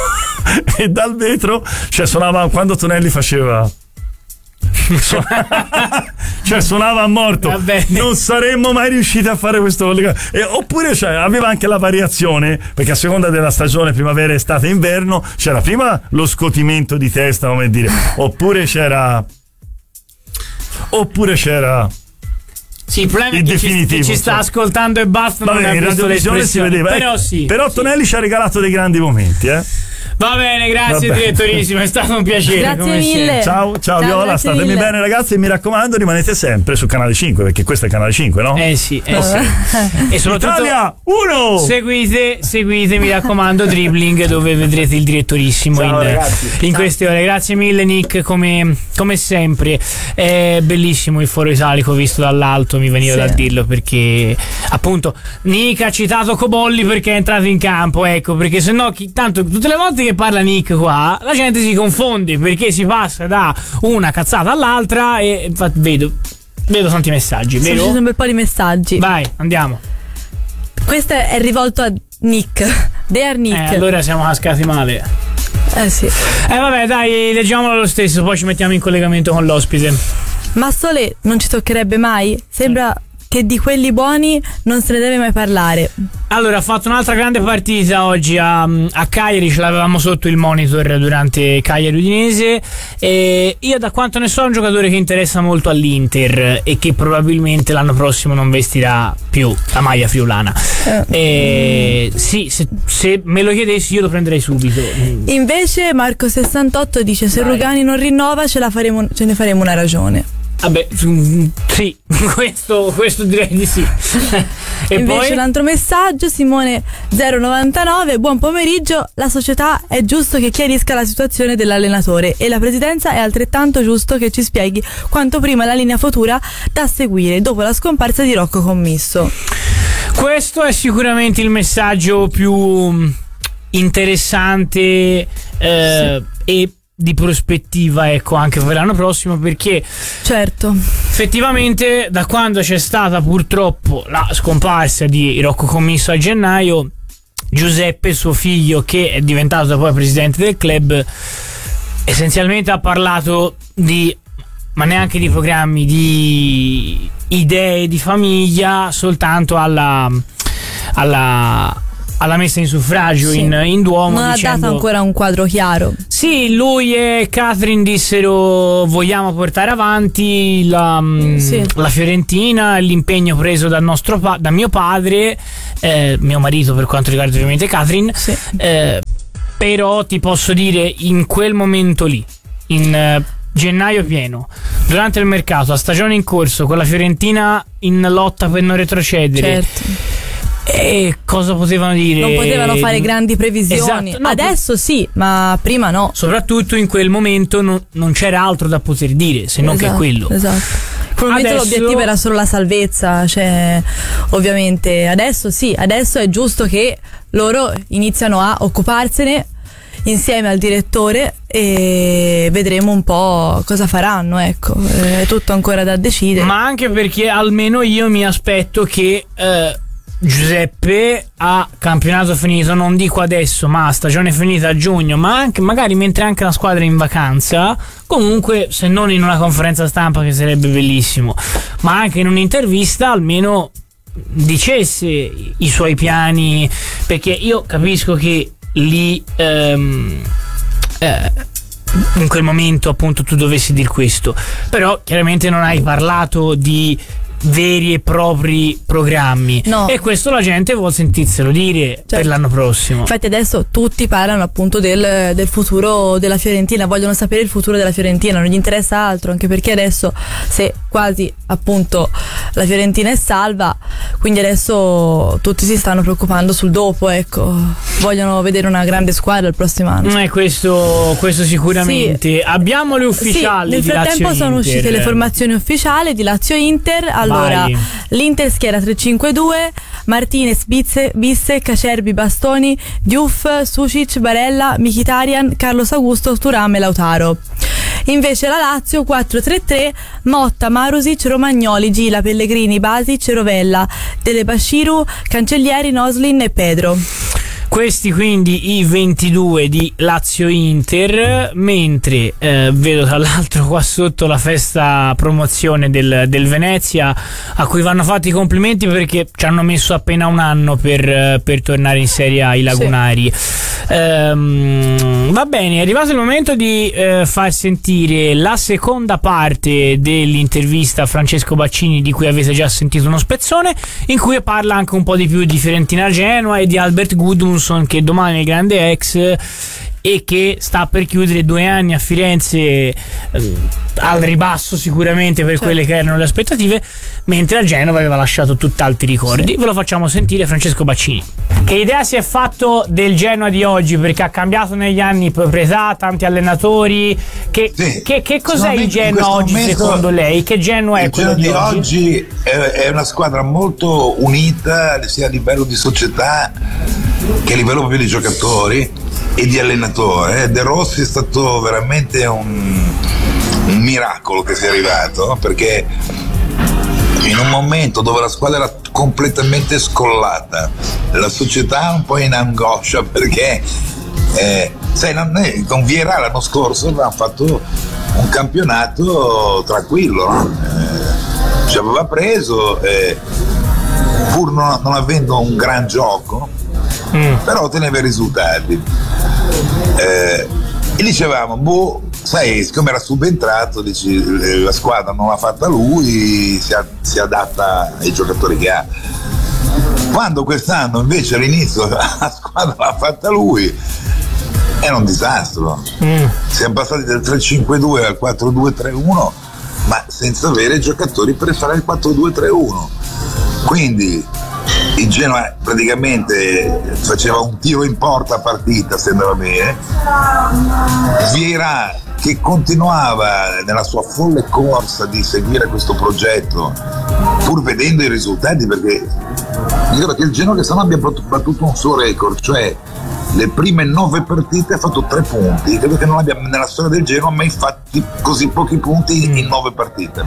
e dal vetro, cioè suonava quando Tonelli faceva Su- cioè suonava a morto. Va bene. Non saremmo mai riusciti a fare questo collegamento. E, oppure cioè, aveva anche la variazione, perché a seconda della stagione, primavera, estate, inverno, c'era prima lo scotimento di testa, come dire, oppure c'era oppure c'era sì, il problema il è che ci, definitivo, chi ci sta insomma. ascoltando e basta. non Vabbè, ha in visto radiovisione si l'espressione. vedeva, Però ecco. sì. Però sì. Tonelli ci ha regalato dei grandi momenti, eh. Va bene, grazie Vabbè. direttorissimo, è stato un piacere. Grazie come mille. sempre. Ciao, ciao, Ciao, Viola, grazie statemi mille. bene ragazzi, e mi raccomando rimanete sempre su Canale cinque, perché questo è Canale cinque, no? Eh sì, eh sì. E soprattutto Italia uno! seguite, seguite, mi raccomando, Dribbling, dove vedrete il direttorissimo Ciao, in, ragazzi. in Ciao. queste ore. Grazie mille Nick, come, come sempre. È bellissimo il Foro Italico visto dall'alto, mi veniva Sì. da dirlo, perché appunto Nick ha citato Cobolli perché è entrato in campo, ecco, perché sennò chi, tanto tutte le volte che parla Nick qua la gente si confonde, perché si passa da una cazzata all'altra e infatti vedo vedo tanti messaggi, Sono vero? usciti un bel po' di messaggi. Vai, andiamo. Questo è rivolto a Nick. Dear Nick. Eh, allora siamo cascati male. Eh sì. Eh vabbè, dai, leggiamolo lo stesso, poi ci mettiamo in collegamento con l'ospite. Ma Sole non ci toccherebbe mai? Sembra che di quelli buoni non se ne deve mai parlare. Allora, ha fatto un'altra grande partita oggi a, a Cagliari, ce l'avevamo sotto il monitor durante Cagliari Udinese, e io da quanto ne so è un giocatore che interessa molto all'Inter e che probabilmente l'anno prossimo non vestirà più la maglia friulana. E, sì, se, se me lo chiedessi io lo prenderei subito. Invece Marco sessantotto dice: se Vai. Rugani non rinnova ce, la faremo, ce ne faremo una ragione. Vabbè, mm, sì, questo, questo direi di sì. E Invece poi un altro messaggio, Simone zero novantanove: buon pomeriggio, la società è giusto che chiarisca la situazione dell'allenatore e la presidenza è altrettanto giusto che ci spieghi quanto prima la linea futura da seguire dopo la scomparsa di Rocco Commisso. questo è sicuramente il messaggio più interessante eh, e di prospettiva, ecco, anche per l'anno prossimo, perché certo, effettivamente da quando c'è stata purtroppo la scomparsa di Rocco Commisso a gennaio, Giuseppe, suo figlio, che è diventato poi presidente del club, essenzialmente ha parlato di, ma neanche di programmi, di idee di famiglia, soltanto alla alla alla messa in suffragio, sì, in, in Duomo. Non dicendo, ha dato ancora un quadro chiaro. Sì, lui e Catherine dissero: vogliamo portare avanti la, sì. la Fiorentina, l'impegno preso dal nostro pa- da mio padre, eh, mio marito per quanto riguarda ovviamente Catherine, sì. eh, però ti posso dire, in quel momento lì, in eh, gennaio pieno, durante il mercato, a stagione in corso, con la Fiorentina in lotta per non retrocedere, certo. E cosa potevano dire? Non potevano fare grandi previsioni. Esatto, no, adesso sì, ma prima no. Soprattutto in quel momento non, non c'era altro da poter dire se non esatto, che quello. Esatto. In quel momento adesso... l'obiettivo era solo la salvezza, cioè, ovviamente. Adesso sì, adesso è giusto che loro iniziano a occuparsene insieme al direttore e vedremo un po' cosa faranno, ecco, è tutto ancora da decidere. Ma anche perché almeno io mi aspetto che eh, Giuseppe, a campionato finito, non dico adesso, ma a stagione finita a giugno, ma anche magari mentre anche la squadra è in vacanza, comunque se non in una conferenza stampa, che sarebbe bellissimo, ma anche in un'intervista almeno dicesse i suoi piani, perché io capisco che lì ehm, eh, in quel momento appunto tu dovessi dire questo, però chiaramente non hai parlato di veri e propri programmi, no. E questo la gente vuol sentirselo dire, certo, per l'anno prossimo. Infatti adesso tutti parlano appunto del, del futuro della Fiorentina, vogliono sapere il futuro della Fiorentina, non gli interessa altro, anche perché adesso se quasi appunto la Fiorentina è salva, quindi adesso tutti si stanno preoccupando sul dopo, ecco, vogliono vedere una grande squadra il prossimo anno. Eh, questo, questo sicuramente. Sì. Abbiamo le ufficiali, sì, nel di frattempo Lazio sono Inter. uscite le formazioni ufficiali di Lazio Inter. Allora, Vai. L'Inter schiera tre cinque due, Martinez, Bizze, Bissek, Acerbi, Bastoni, Diouf, Sucic, Barella, Mkhitaryan, Carlos Augusto, Thuram e Lautaro. Invece la Lazio quattro tre tre, Motta, Marusic, Romagnoli, Gila, Pellegrini, Basic, Rovella, Dele Bashiru, Cancellieri, Noslin e Pedro. Questi quindi i ventidue di Lazio Inter, mentre eh, vedo tra l'altro qua sotto la festa promozione del, del Venezia, a cui vanno fatti i complimenti perché ci hanno messo appena un anno per, per tornare in Serie A i lagunari. Sì. Ehm, va bene, è arrivato il momento di eh, far sentire la seconda parte dell'intervista a Francesco Baccini, di cui avete già sentito uno spezzone, in cui parla anche un po' di più di Fiorentina Genoa e di Albert Gudmundsson, che domani è il grande ex e che sta per chiudere due anni a Firenze, eh, al ribasso sicuramente per certo. quelle che erano le aspettative, mentre a Genova aveva lasciato tutt'altri ricordi. Sì. Ve lo facciamo sentire Francesco Baccini. Che idea si è fatto del Genoa di oggi? Perché ha cambiato negli anni proprietà, tanti allenatori. Che, sì. che, che cos'è il Genoa oggi momento, secondo lei? Che Genoa è quello di oggi? oggi è, è una squadra molto unita sia a livello di società che a livello proprio di giocatori e di allenatore. De Rossi è stato veramente un, un miracolo che sia arrivato, perché in un momento dove la squadra era completamente scollata, la società un po' in angoscia, perché eh, sai, non è, con Vieira l'anno scorso avevamo fatto un campionato tranquillo, no? eh, ci aveva preso eh, pur non, non avendo un gran gioco, mm. però otteneva i risultati, eh, e dicevamo boh, sai, siccome era subentrato, dici, la squadra non l'ha fatta lui, si, a, si adatta ai giocatori che ha. Quando quest'anno invece all'inizio la squadra l'ha fatta lui, era un disastro. Mm. Siamo passati dal tre cinque due al quattro due tre uno, ma senza avere giocatori per fare il quattro due tre uno. Quindi il Genoa praticamente faceva un tiro in porta a partita se andava bene. Vieira, che continuava nella sua folle corsa di seguire questo progetto pur vedendo i risultati, perché io credo che il Genoa che stanno abbia battuto un suo record, cioè le prime nove partite ha fatto tre punti. Credo che non abbia nella storia del Genoa mai fatti così pochi punti in nove partite.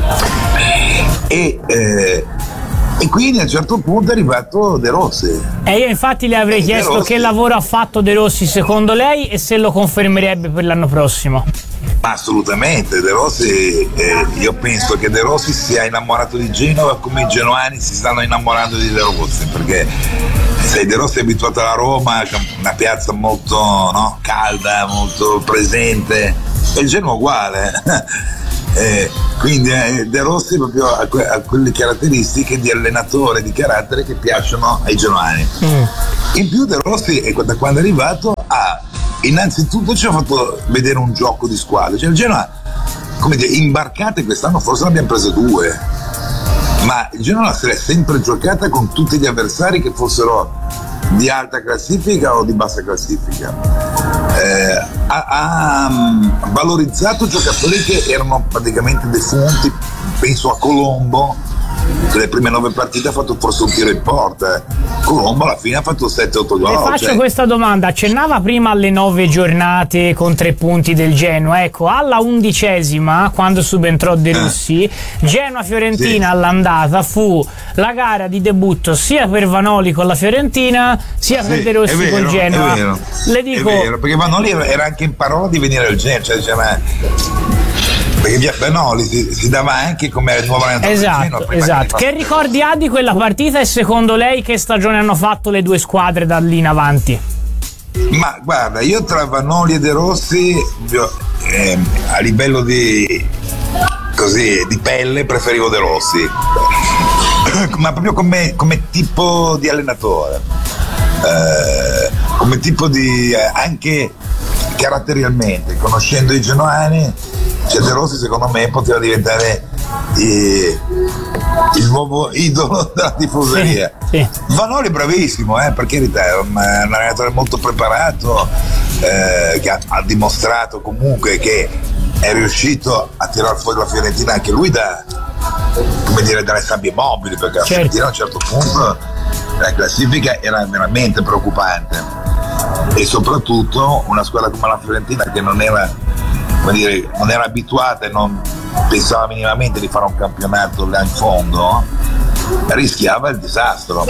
E, eh, e quindi a un certo punto è arrivato De Rossi. E io infatti le avrei e chiesto che lavoro ha fatto De Rossi secondo lei e se lo confermerebbe per l'anno prossimo. Ma assolutamente, De Rossi, eh, io penso che De Rossi sia innamorato di Genova come i genoani si stanno innamorando di De Rossi, perché sai, De Rossi è abituato alla Roma, una piazza molto, no, calda, molto presente, e il Genoa uguale. Eh, quindi eh, De Rossi proprio ha, que- ha quelle caratteristiche di allenatore di carattere che piacciono ai genoani. Mm. In più De Rossi, eh, da quando è arrivato, ha innanzitutto ci ha fatto vedere un gioco di squadra. Cioè il Genoa, come dire, imbarcate quest'anno forse ne abbiamo prese due, ma il Genoa se l'è sempre giocata con tutti gli avversari che fossero di alta classifica o di bassa classifica. Eh, ha, ha um, valorizzato giocatori che erano praticamente defunti. Penso a Colombo, che le prime nove partite ha fatto forse un tiro in porta. Colombo alla fine ha fatto sette otto gol. Le faccio cioè... questa domanda, accennava prima alle nove giornate con tre punti del Genoa, ecco, alla undicesima quando subentrò De Rossi, eh. Genoa-Fiorentina sì. All'andata fu la gara di debutto sia per Vanoli con la Fiorentina sia sì, per De Rossi vero, col Genoa. È vero, le dico... è vero, perché Vanoli era anche in parola di venire al Genoa, cioè, cioè, perché Vanoli si, si dava anche come nuovo allenatore. Esatto, esatto. Che ricordi ha di quella partita e secondo lei che stagione hanno fatto le due squadre da lì in avanti? Ma guarda, io tra Vanoli e De Rossi eh, a livello di così di pelle preferivo De Rossi, ma proprio come, come tipo di allenatore, eh, come tipo di eh, anche caratterialmente, conoscendo i genoani. Cioè De Rossi secondo me poteva diventare eh, il nuovo idolo della tifoseria. Sì, sì. Vanoli è bravissimo, eh, per carità, è un, un allenatore molto preparato, eh, che ha, ha dimostrato comunque che è riuscito a tirar fuori la Fiorentina anche lui da, come dire, dalle sabbie mobili, perché la certo. Fiorentina a un certo punto la classifica era veramente preoccupante, e soprattutto una squadra come la Fiorentina che non era, come dire, non era abituata e non pensava minimamente di fare un campionato là in fondo, rischiava il disastro,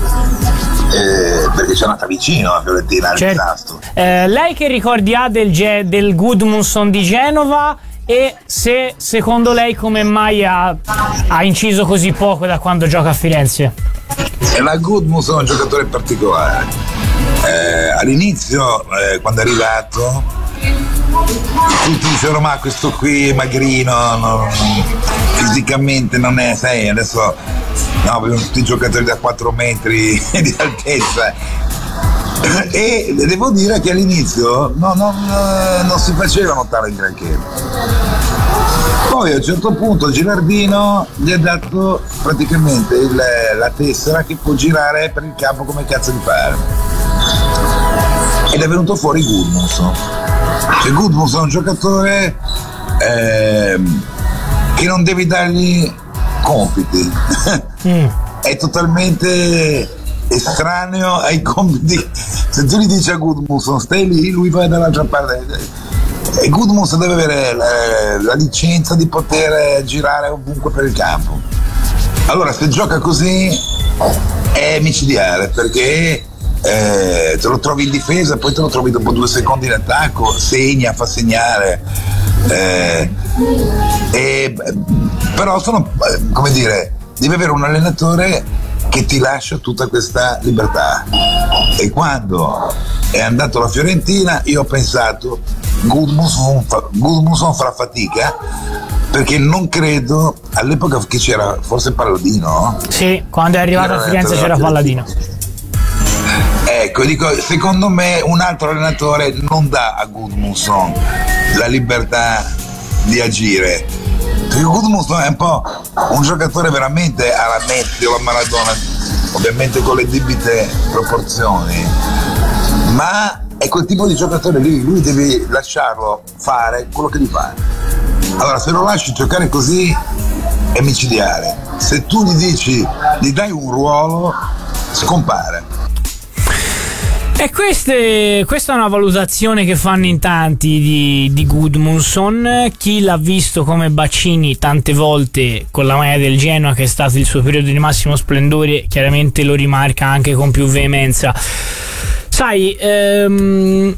eh, perché c'è andata vicino la Fiorentina al certo. disastro. Eh, lei che ricordi ha del, Ge- del Gudmundsson di Genova, e se secondo lei come mai ha, ha inciso così poco da quando gioca a Firenze? E la Gudmundsson è un giocatore particolare. Eh, all'inizio, eh, quando è arrivato, tutti dicevano ma questo qui è magrino, non, fisicamente non è, sai, adesso no, vedono tutti i giocatori da quattro metri di altezza, e devo dire che all'inizio no, no, no, non si faceva notare in granché. Poi a un certo punto Gilardino gli ha dato praticamente il, la tessera che può girare per il campo come cazzo di fare, ed è venuto fuori Gudmundsson. Cioè Gudmundsson è un giocatore eh, che non devi dargli compiti, mm. è totalmente estraneo ai compiti. Se tu gli dici a Gudmundsson stai lì, lui va dall'altra parte, e Gudmundsson deve avere la, la licenza di poter girare ovunque per il campo. Allora se gioca così è micidiale, perché Eh, te lo trovi in difesa, poi te lo trovi dopo due secondi in attacco, segna, fa segnare, eh, eh, però sono, come dire, devi avere un allenatore che ti lascia tutta questa libertà, e quando è andato alla Fiorentina io ho pensato Gudmundsson, Gudmundsson farà fatica, perché non credo, all'epoca che c'era forse Palladino, sì, quando è arrivato a Firenze c'era Palladino. Ecco, dico, secondo me un altro allenatore non dà a Gudmundsson la libertà di agire, perché Gudmundsson è un po' un giocatore veramente alla Messi o alla Maradona, ovviamente con le debite proporzioni, ma è quel tipo di giocatore lì, lui devi lasciarlo fare quello che gli fa. Allora se lo lasci giocare così è micidiale, se tu gli dici, gli dai un ruolo, scompare. E queste, questa è una valutazione che fanno in tanti di, di Gudmundsson. Chi l'ha visto come Baccini tante volte con la maglia del Genoa, che è stato il suo periodo di massimo splendore, chiaramente lo rimarca anche con più veemenza. Sai, ehm,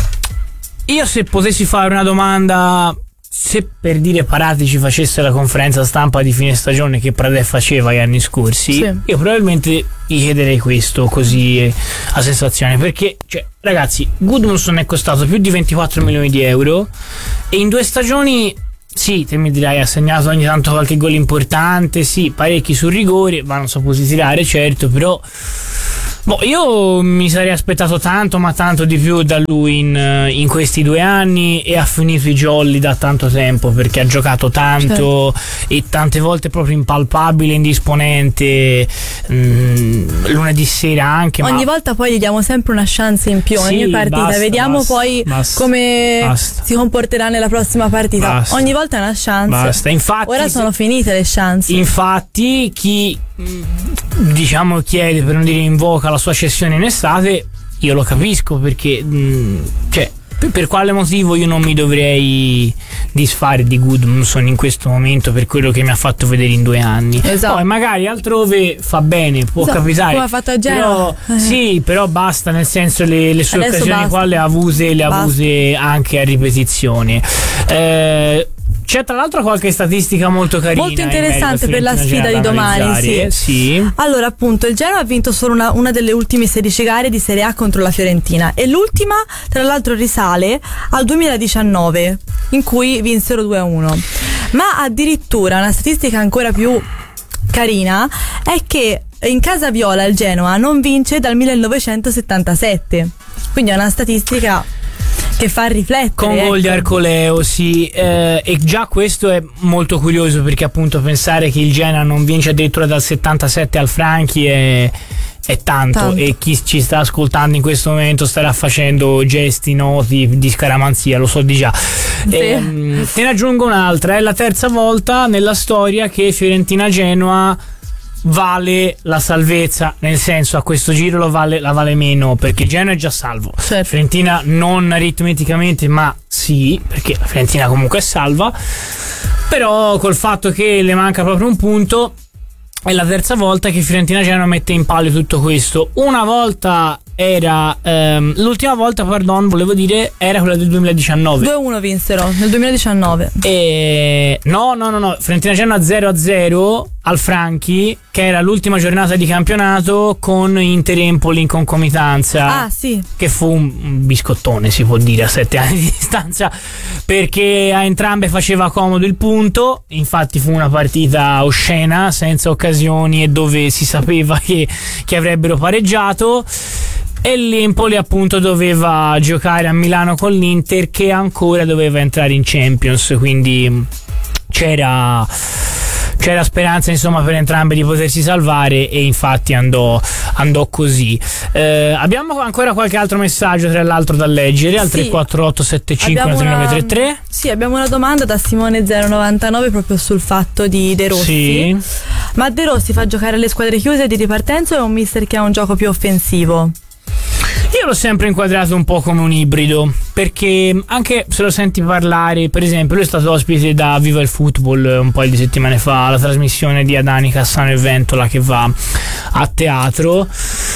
io se potessi fare una domanda, se per dire Paratici facesse la conferenza stampa di fine stagione che Pradè faceva gli anni scorsi, sì, io probabilmente gli chiederei questo, così a sensazione, perché cioè, ragazzi, Gudmundsson è costato più di ventiquattro milioni di euro e in due stagioni, sì, te mi dirai, ha segnato ogni tanto qualche gol importante, sì, parecchi sul rigore, ma non saputo tirare, certo, però boh, io mi sarei aspettato tanto, ma tanto di più da lui in, in questi due anni, e ha finito i jolly da tanto tempo, perché ha giocato tanto, certo, e tante volte proprio impalpabile, indisponente, mh, lunedì sera anche. Ogni ma... volta poi gli diamo sempre una chance in più, ogni sì, partita, basta, vediamo basta, poi basta, come basta. si comporterà nella prossima partita. Basta. Ogni volta è una chance. Basta. Infatti, ora sono finite le chance. Infatti chi diciamo chiede, per non dire invoca, la sua cessione in estate, io lo capisco, perché mh, cioè per, per quale motivo io non mi dovrei disfare di Gudmundsson in questo momento per quello che mi ha fatto vedere in due anni. Esatto. Poi magari altrove fa bene, può esatto, capitare, come ha fatto a Genoa. Però, sì, però basta, nel senso le, le sue Adesso occasioni basta. qua le ha avute, le ha avute anche a ripetizione. eh, C'è tra l'altro qualche statistica molto carina, molto interessante per la sfida di domani, sì. sì. Allora, appunto, il Genoa ha vinto solo una, una delle ultime sedici gare di Serie A contro la Fiorentina, e l'ultima tra l'altro risale al duemiladiciannove, in cui vinsero due a uno. Ma addirittura una statistica ancora più carina è che in casa viola il Genoa non vince dal millenovecentosettantasette, quindi è una statistica che fa riflettere, con ecco. gol di Arcoleo, sì, eh, e già questo è molto curioso, perché appunto pensare che il Genoa non vince addirittura dal settantasette al Franchi è, è tanto, tanto, e chi ci sta ascoltando in questo momento starà facendo gesti noti di scaramanzia, lo so di già. Sì. E, te ne aggiungo un'altra, è la terza volta nella storia che Fiorentina-Genoa vale la salvezza, nel senso, a questo giro lo vale, la vale meno, perché Genoa è già salvo, certo. Fiorentina non aritmeticamente, ma sì, perché la Fiorentina comunque è salva, però col fatto che le manca proprio un punto è la terza volta che Fiorentina-Genoa mette in palio tutto questo. Una volta era ehm, l'ultima volta, pardon, volevo dire, era quella del duemiladiciannove. due a uno vinsero nel duemiladiciannove. E no, no, no, no, Fiorentina-Genoa zero a zero al Franchi, che era l'ultima giornata di campionato, con Inter-Empoli in concomitanza. Ah, sì. Che fu un biscottone, si può dire, a sette anni di distanza, perché a entrambe faceva comodo il punto. Infatti fu una partita oscena, senza occasioni, e dove si sapeva che, che avrebbero pareggiato. E l'Empoli appunto doveva giocare a Milano con l'Inter, che ancora doveva entrare in Champions, quindi c'era c'era speranza, insomma, per entrambe di potersi salvare, e infatti andò, andò così. Eh, abbiamo ancora qualche altro messaggio, tra l'altro, da leggere al sì. tre quattro otto sette cinque uno tre nove tre tre. Sì, abbiamo una domanda da Simone zero novantanove proprio sul fatto di De Rossi. Sì. Ma De Rossi fa giocare le squadre chiuse di ripartenza o è un mister che ha un gioco più offensivo? Io l'ho sempre inquadrato un po' come un ibrido, perché anche se lo senti parlare, per esempio, lui è stato ospite da Viva il Football un paio di settimane fa, la trasmissione di Adani, Cassano e Ventola, che va a teatro,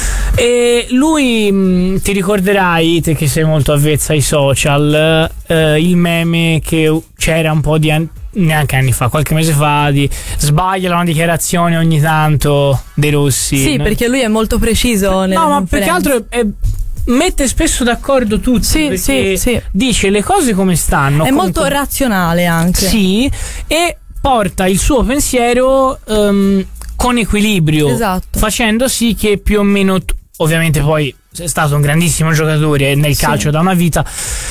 e lui mh, ti ricorderai, te che sei molto avvezza ai social, eh, il meme che c'era un po' di anni, neanche anni fa, qualche mese fa, di sbaglia una dichiarazione ogni tanto De Rossi. Sì, no? Perché lui è molto preciso nelle no, ma conferenze. più che altro è, è, mette spesso d'accordo tutti, sì, sì, sì. dice le cose come stanno. È molto con... razionale anche. Sì, e porta il suo pensiero um, con equilibrio, esatto, facendo sì che più o meno t- ovviamente poi è stato un grandissimo giocatore nel calcio, sì, da una vita,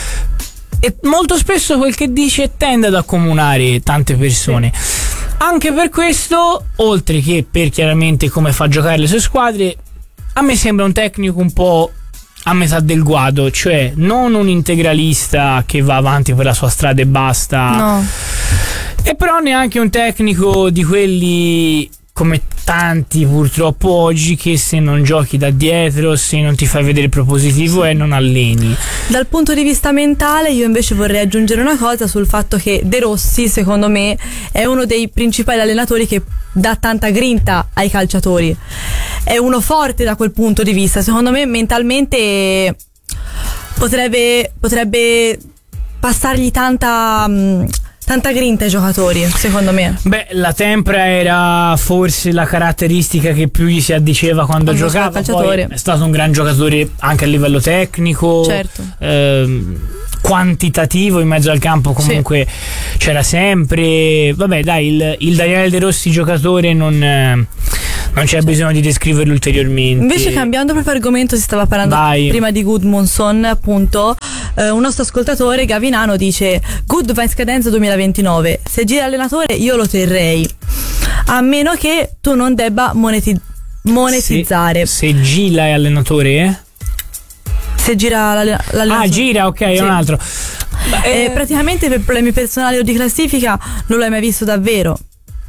e molto spesso quel che dice tende ad accomunare tante persone. Sì. Anche per questo, oltre che per chiaramente come fa giocare le sue squadre, a me sembra un tecnico un po' a metà del guado, cioè non un integralista che va avanti per la sua strada e basta, no, e però neanche un tecnico di quelli, come tanti purtroppo oggi che se non giochi da dietro, se non ti fai vedere il propositivo sì. e non alleni. Dal punto di vista mentale io invece vorrei aggiungere una cosa sul fatto che De Rossi secondo me è uno dei principali allenatori che dà tanta grinta ai calciatori, è uno forte da quel punto di vista, secondo me mentalmente potrebbe, potrebbe passargli tanta... Mh, tanta grinta ai giocatori, secondo me. Beh, la tempra era forse la caratteristica che più gli si addiceva quando, quando giocava. Poi è stato un gran giocatore anche a livello tecnico, certo. ehm, quantitativo in mezzo al campo comunque sì. c'era sempre. Vabbè, dai, il, il Daniele De Rossi giocatore non, eh, non c'è certo. bisogno di descriverlo ulteriormente. Invece, cambiando proprio argomento, si stava parlando Vai. prima di Gudmundsson, appunto. Uh, un nostro ascoltatore, Gavinano, dice: Good va in scadenza duemilaventinove, se gira allenatore io lo terrei, a meno che tu non debba moneti- monetizzare. Se, se gira è allenatore? Eh? Se gira l'alle- l'allenatore. Ah, gira, ok, è sì. un altro. Beh, eh, praticamente per problemi personali o di classifica non l'hai mai visto davvero.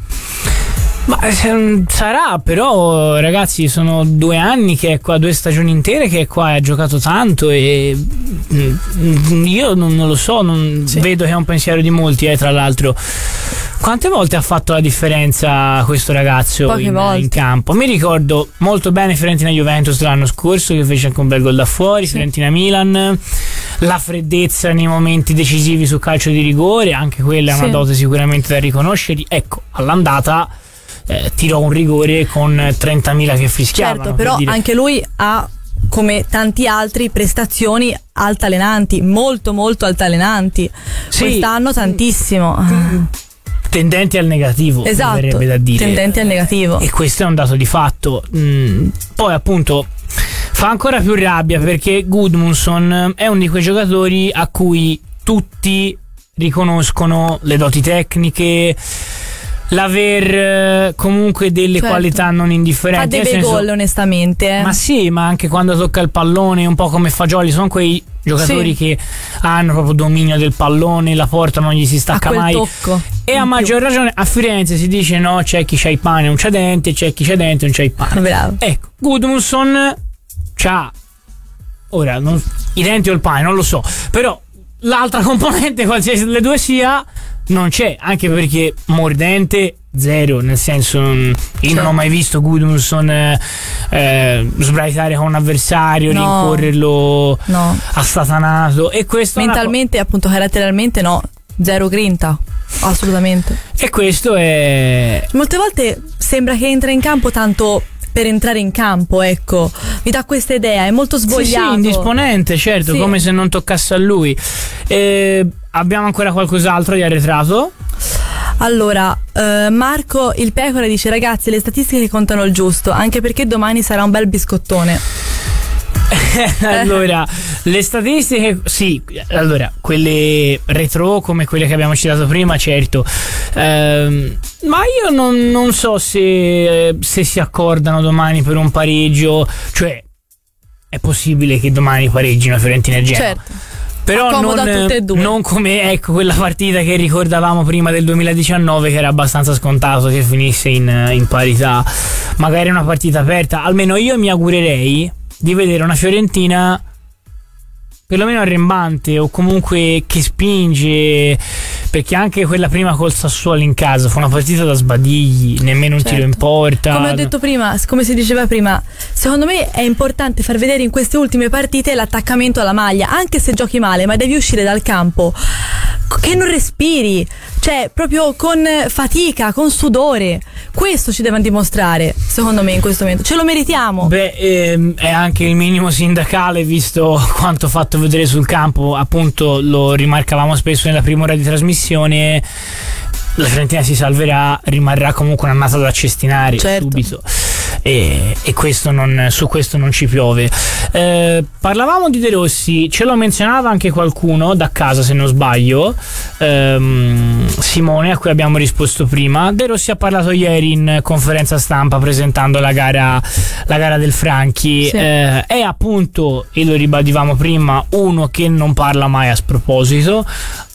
Ma sarà, però ragazzi, sono due anni che è qua, due stagioni intere che è qua, ha giocato tanto e io non, non lo so, non sì. vedo che è un pensiero di molti, eh, tra l'altro. Quante volte ha fatto la differenza questo ragazzo in, in campo? Mi ricordo molto bene Fiorentina-Juventus l'anno scorso, che fece anche un bel gol da fuori, sì. Fiorentina-Milan, la freddezza nei momenti decisivi sul calcio di rigore, anche quella è una sì. dote sicuramente da riconoscere. Ecco, all'andata Eh, tirò un rigore con trentamila che fischiavano. Certo, però per anche lui ha, come tanti altri, prestazioni altalenanti, molto molto altalenanti. Sì. Quest'anno tantissimo. Tendenti al negativo, esatto, verrebbe da dire. Tendenti al negativo. E questo è un dato di fatto. Mm, poi appunto fa ancora più rabbia perché Gudmundsson è uno di quei giocatori a cui tutti riconoscono le doti tecniche, l'aver comunque delle certo. qualità non indifferenti. Fa dei bei gol, onestamente. Ma sì, ma anche quando tocca il pallone, un po' come Fagioli, sono quei giocatori sì. che hanno proprio dominio del pallone, la porta non gli si stacca mai. Tocco. E a maggior ragione a Firenze si dice no, c'è chi c'ha i pane non c'ha denti, c'è chi c'ha denti non c'ha i pane. Bravo. Ecco, Gudmundsson c'ha ora non, i denti o il pane, non lo so, però l'altra componente, qualsiasi delle due sia, non c'è, anche perché mordente zero, nel senso io certo. non ho mai visto Gudmundsson eh, eh, sbraitare con un avversario, no. rincorrerlo no. assatanato, e questo mentalmente co- appunto caratterialmente no, zero grinta, assolutamente. E questo è molte volte sembra che entra in campo tanto per entrare in campo, ecco, mi dà questa idea, è molto svogliato. Sì, sì, indisponente, certo, sì. come se non toccasse a lui. Eh, abbiamo ancora qualcos'altro di arretrato? Allora, eh, Marco il Pecora dice: ragazzi, le statistiche contano il giusto, anche perché domani sarà un bel biscottone. Allora, le statistiche, sì, allora, quelle retro come quelle che abbiamo citato prima, certo, ehm, ma io non, non so se, se si accordano domani per un pareggio, cioè è possibile che domani pareggino Fiorentina e Genoa. Certo. Però non, tutte e due. non come ecco quella partita che ricordavamo prima del duemiladiciannove, che era abbastanza scontato che finisse in, in parità. Magari una partita aperta. Almeno io mi augurerei di vedere una Fiorentina perlomeno arrembante, o comunque che spinge, perché anche quella prima col Sassuolo in casa fu una partita da sbadigli, nemmeno un certo. tiro in porta. Come ho detto prima, come si diceva prima, secondo me è importante far vedere in queste ultime partite l'attaccamento alla maglia, anche se giochi male, ma devi uscire dal campo che non respiri, cioè proprio con fatica, con sudore. Questo ci devono dimostrare, secondo me, in questo momento. Ce lo meritiamo. Beh, ehm, è anche il minimo sindacale, visto quanto fatto vedere sul campo. Appunto, lo rimarcavamo spesso nella prima ora di trasmissione. La Fiorentina si salverà, rimarrà comunque un'annata da cestinare certo. subito. E, e questo non, su questo non ci piove. Eh, parlavamo di De Rossi, ce lo menzionava anche qualcuno da casa, se non sbaglio, ehm, Simone, a cui abbiamo risposto prima. De Rossi ha parlato ieri in conferenza stampa presentando la gara, la gara del Franchi. Sì. Eh, è appunto, e lo ribadivamo prima, uno che non parla mai a sproposito.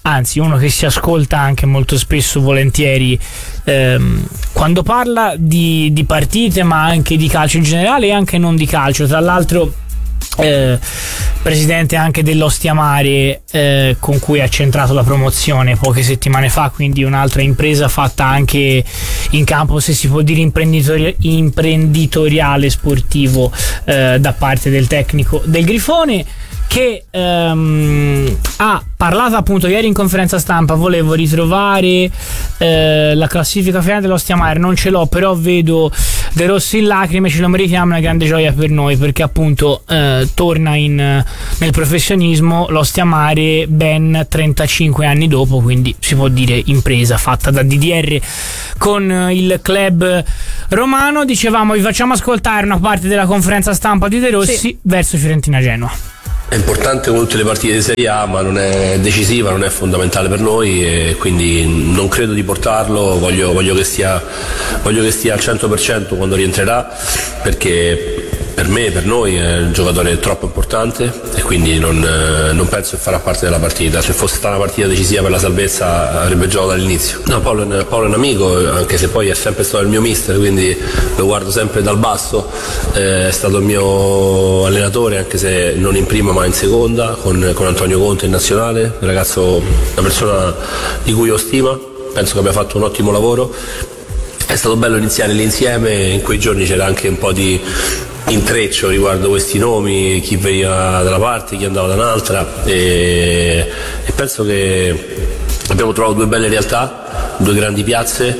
anzi uno che si ascolta anche molto spesso, volentieri, ehm, quando parla di, di partite, ma anche di calcio in generale e anche non di calcio. Tra l'altro Eh, presidente anche dell'Ostia Mare, eh, con cui ha centrato la promozione poche settimane fa, quindi un'altra impresa fatta anche in campo, se si può dire, imprenditori- imprenditoriale sportivo, eh, da parte del tecnico del Grifone, che ehm, ha parlato appunto ieri in conferenza stampa. Volevo ritrovare eh, la classifica finale dell'Ostia Mare, non ce l'ho, però vedo De Rossi in lacrime, ce lo meritiamo, una grande gioia per noi, perché appunto eh, torna in, nel professionismo l'Ostia Mare ben trentacinque anni dopo, quindi si può dire impresa fatta da D D R con il club romano. Dicevamo, vi facciamo ascoltare una parte della conferenza stampa di De Rossi sì. verso Fiorentina Genoa. È importante come tutte le partite di Serie A, ma non è decisiva, non è fondamentale per noi, e quindi non credo di portarlo. Voglio, voglio, che, stia, voglio che stia al cento per cento quando rientrerà, perché per me, per noi è un giocatore troppo importante e quindi non, non penso che farà parte della partita. Se fosse stata una partita decisiva per la salvezza avrebbe giocato dall'inizio. No, Paolo è, Paolo è un amico, anche se poi è sempre stato il mio mister, quindi lo guardo sempre dal basso. Eh, è stato il mio allenatore, anche se non in prima ma in seconda, con, con Antonio Conte in nazionale, un ragazzo, una persona di cui ho stima, penso che abbia fatto un ottimo lavoro. È stato bello iniziare lì insieme, in quei giorni c'era anche un po' di intreccio riguardo questi nomi, chi veniva da una parte, chi andava da un'altra, e, e penso che abbiamo trovato due belle realtà, due grandi piazze,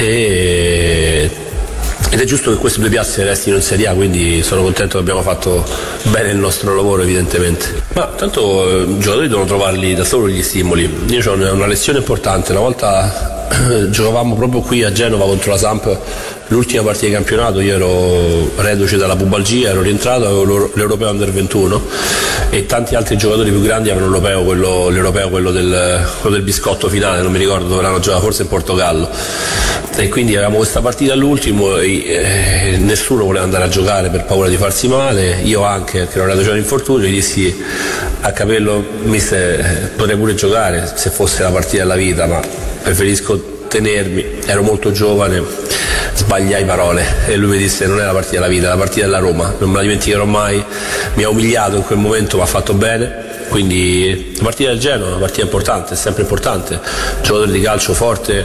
e, ed è giusto che queste due piazze restino in Serie A, quindi sono contento che abbiamo fatto bene il nostro lavoro, evidentemente. Ma tanto eh, i giocatori devono trovarli da solo gli stimoli. Io ho una, una lezione importante, una volta giocavamo proprio qui a Genova contro la Samp, l'ultima partita di campionato. Io ero reduce dalla pubalgia, ero rientrato, avevo l'Europeo Under ventuno e tanti altri giocatori più grandi avevano l'Europeo, quello, l'Europeo quello, del, quello del biscotto finale, non mi ricordo dove l'hanno giocato, forse in Portogallo, e quindi avevamo questa partita all'ultimo e eh, nessuno voleva andare a giocare per paura di farsi male, io anche, perché ero reduce d'infortunio. Gli dissi a Capello: mister, potrei pure giocare se fosse la partita della vita, ma preferisco tenermi, ero molto giovane. Sbagliai parole e lui mi disse: non è la partita della vita, è la partita della Roma. Non me la dimenticherò mai, mi ha umiliato in quel momento ma ha fatto bene. Quindi la partita del Genoa è una partita importante, è sempre importante, giocatore di calcio forte,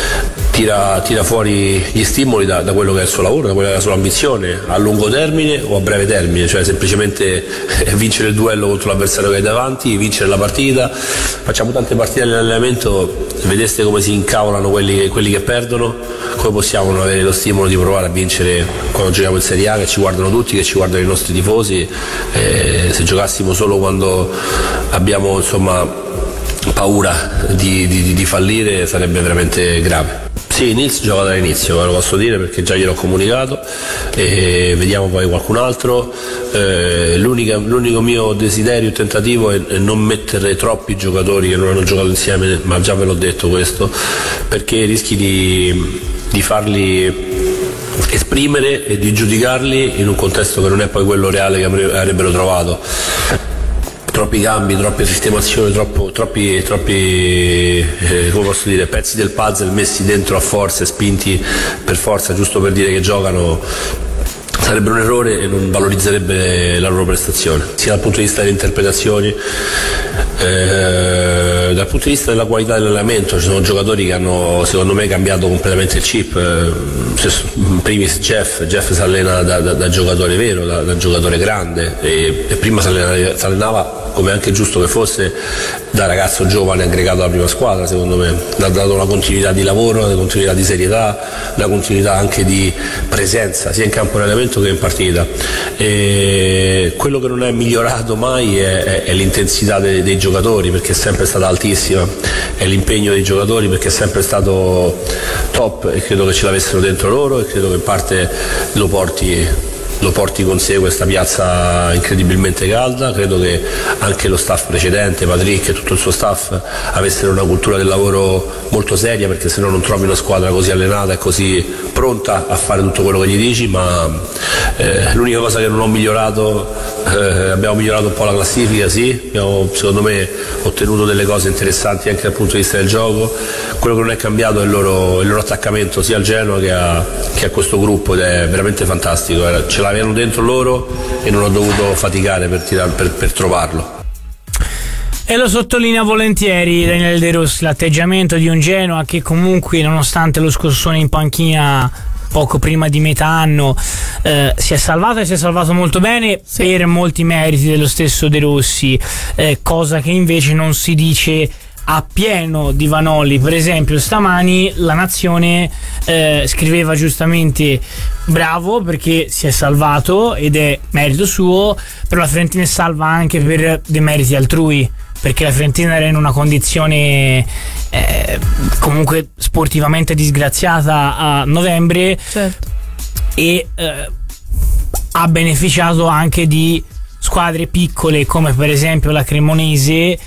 tira, tira fuori gli stimoli da, da quello che è il suo lavoro, da quella che è la sua ambizione, a lungo termine o a breve termine, cioè semplicemente vincere il duello contro l'avversario che hai davanti, vincere la partita. Facciamo tante partite nell'allenamento, vedeste come si incavolano quelli, quelli che perdono, come possiamo non avere lo stimolo di provare a vincere quando giochiamo in Serie A, che ci guardano tutti, che ci guardano i nostri tifosi. Eh, se giocassimo solo quando abbiamo, insomma, paura di, di, di fallire sarebbe veramente grave. Sì, Nils gioca dall'inizio, lo posso dire perché già gliel'ho comunicato, e vediamo poi qualcun altro. Eh, l'unica, l'unico mio desiderio e tentativo è, è non mettere troppi giocatori che non hanno giocato insieme, ma già ve l'ho detto questo, perché rischi di, di farli esprimere e di giudicarli in un contesto che non è poi quello reale che avrebbero trovato. Troppi cambi, troppe sistemazioni, troppo, troppi, troppi eh, come posso dire, pezzi del puzzle messi dentro a forza e spinti per forza, giusto per dire che giocano, sarebbe un errore e non valorizzerebbe la loro prestazione, sia dal punto di vista delle interpretazioni, eh, dal punto di vista della qualità dell'allenamento. Ci sono giocatori che hanno, secondo me, cambiato completamente il chip. Eh, in primis Jeff, Jeff si allena da, da, da giocatore vero, da, da giocatore grande, e, e prima si allenava, si allenava, come anche giusto che fosse, da ragazzo giovane aggregato alla prima squadra. Secondo me ha dato una continuità di lavoro, una continuità di serietà, una continuità anche di presenza sia in campo di allenamento che in partita. E quello che non è migliorato mai è, è, è l'intensità dei, dei giocatori, perché è sempre stata altissima, è l'impegno dei giocatori, perché è sempre stato top, e credo che ce l'avessero dentro loro, e credo che in parte lo porti lo porti con sé questa piazza incredibilmente calda. Credo che anche lo staff precedente, Patrick e tutto il suo staff, avessero una cultura del lavoro molto seria, perché se no non trovi una squadra così allenata e così pronta a fare tutto quello che gli dici. Ma eh, l'unica cosa che non ho migliorato, eh, abbiamo migliorato un po' la classifica, sì, abbiamo secondo me ottenuto delle cose interessanti anche dal punto di vista del gioco. Quello che non è cambiato è il loro, il loro attaccamento sia al Genoa che a, che a questo gruppo, ed è veramente fantastico. Ce l'avevano dentro loro e non ho dovuto faticare per, tirar, per, per trovarlo. E lo sottolinea volentieri Daniele De Rossi, l'atteggiamento di un Genoa che comunque, nonostante lo scossone in panchina poco prima di metà anno, eh, si è salvato e si è salvato molto bene, sì, per molti meriti dello stesso De Rossi, eh, cosa che invece non si dice appieno di Vanoli. Per esempio stamani La Nazione eh, scriveva giustamente: bravo perché si è salvato ed è merito suo, però la Fiorentina è salva anche per dei meriti altrui, perché la Fiorentina era in una condizione eh, comunque sportivamente disgraziata a novembre, certo, e eh, ha beneficiato anche di squadre piccole come per esempio la Cremonese,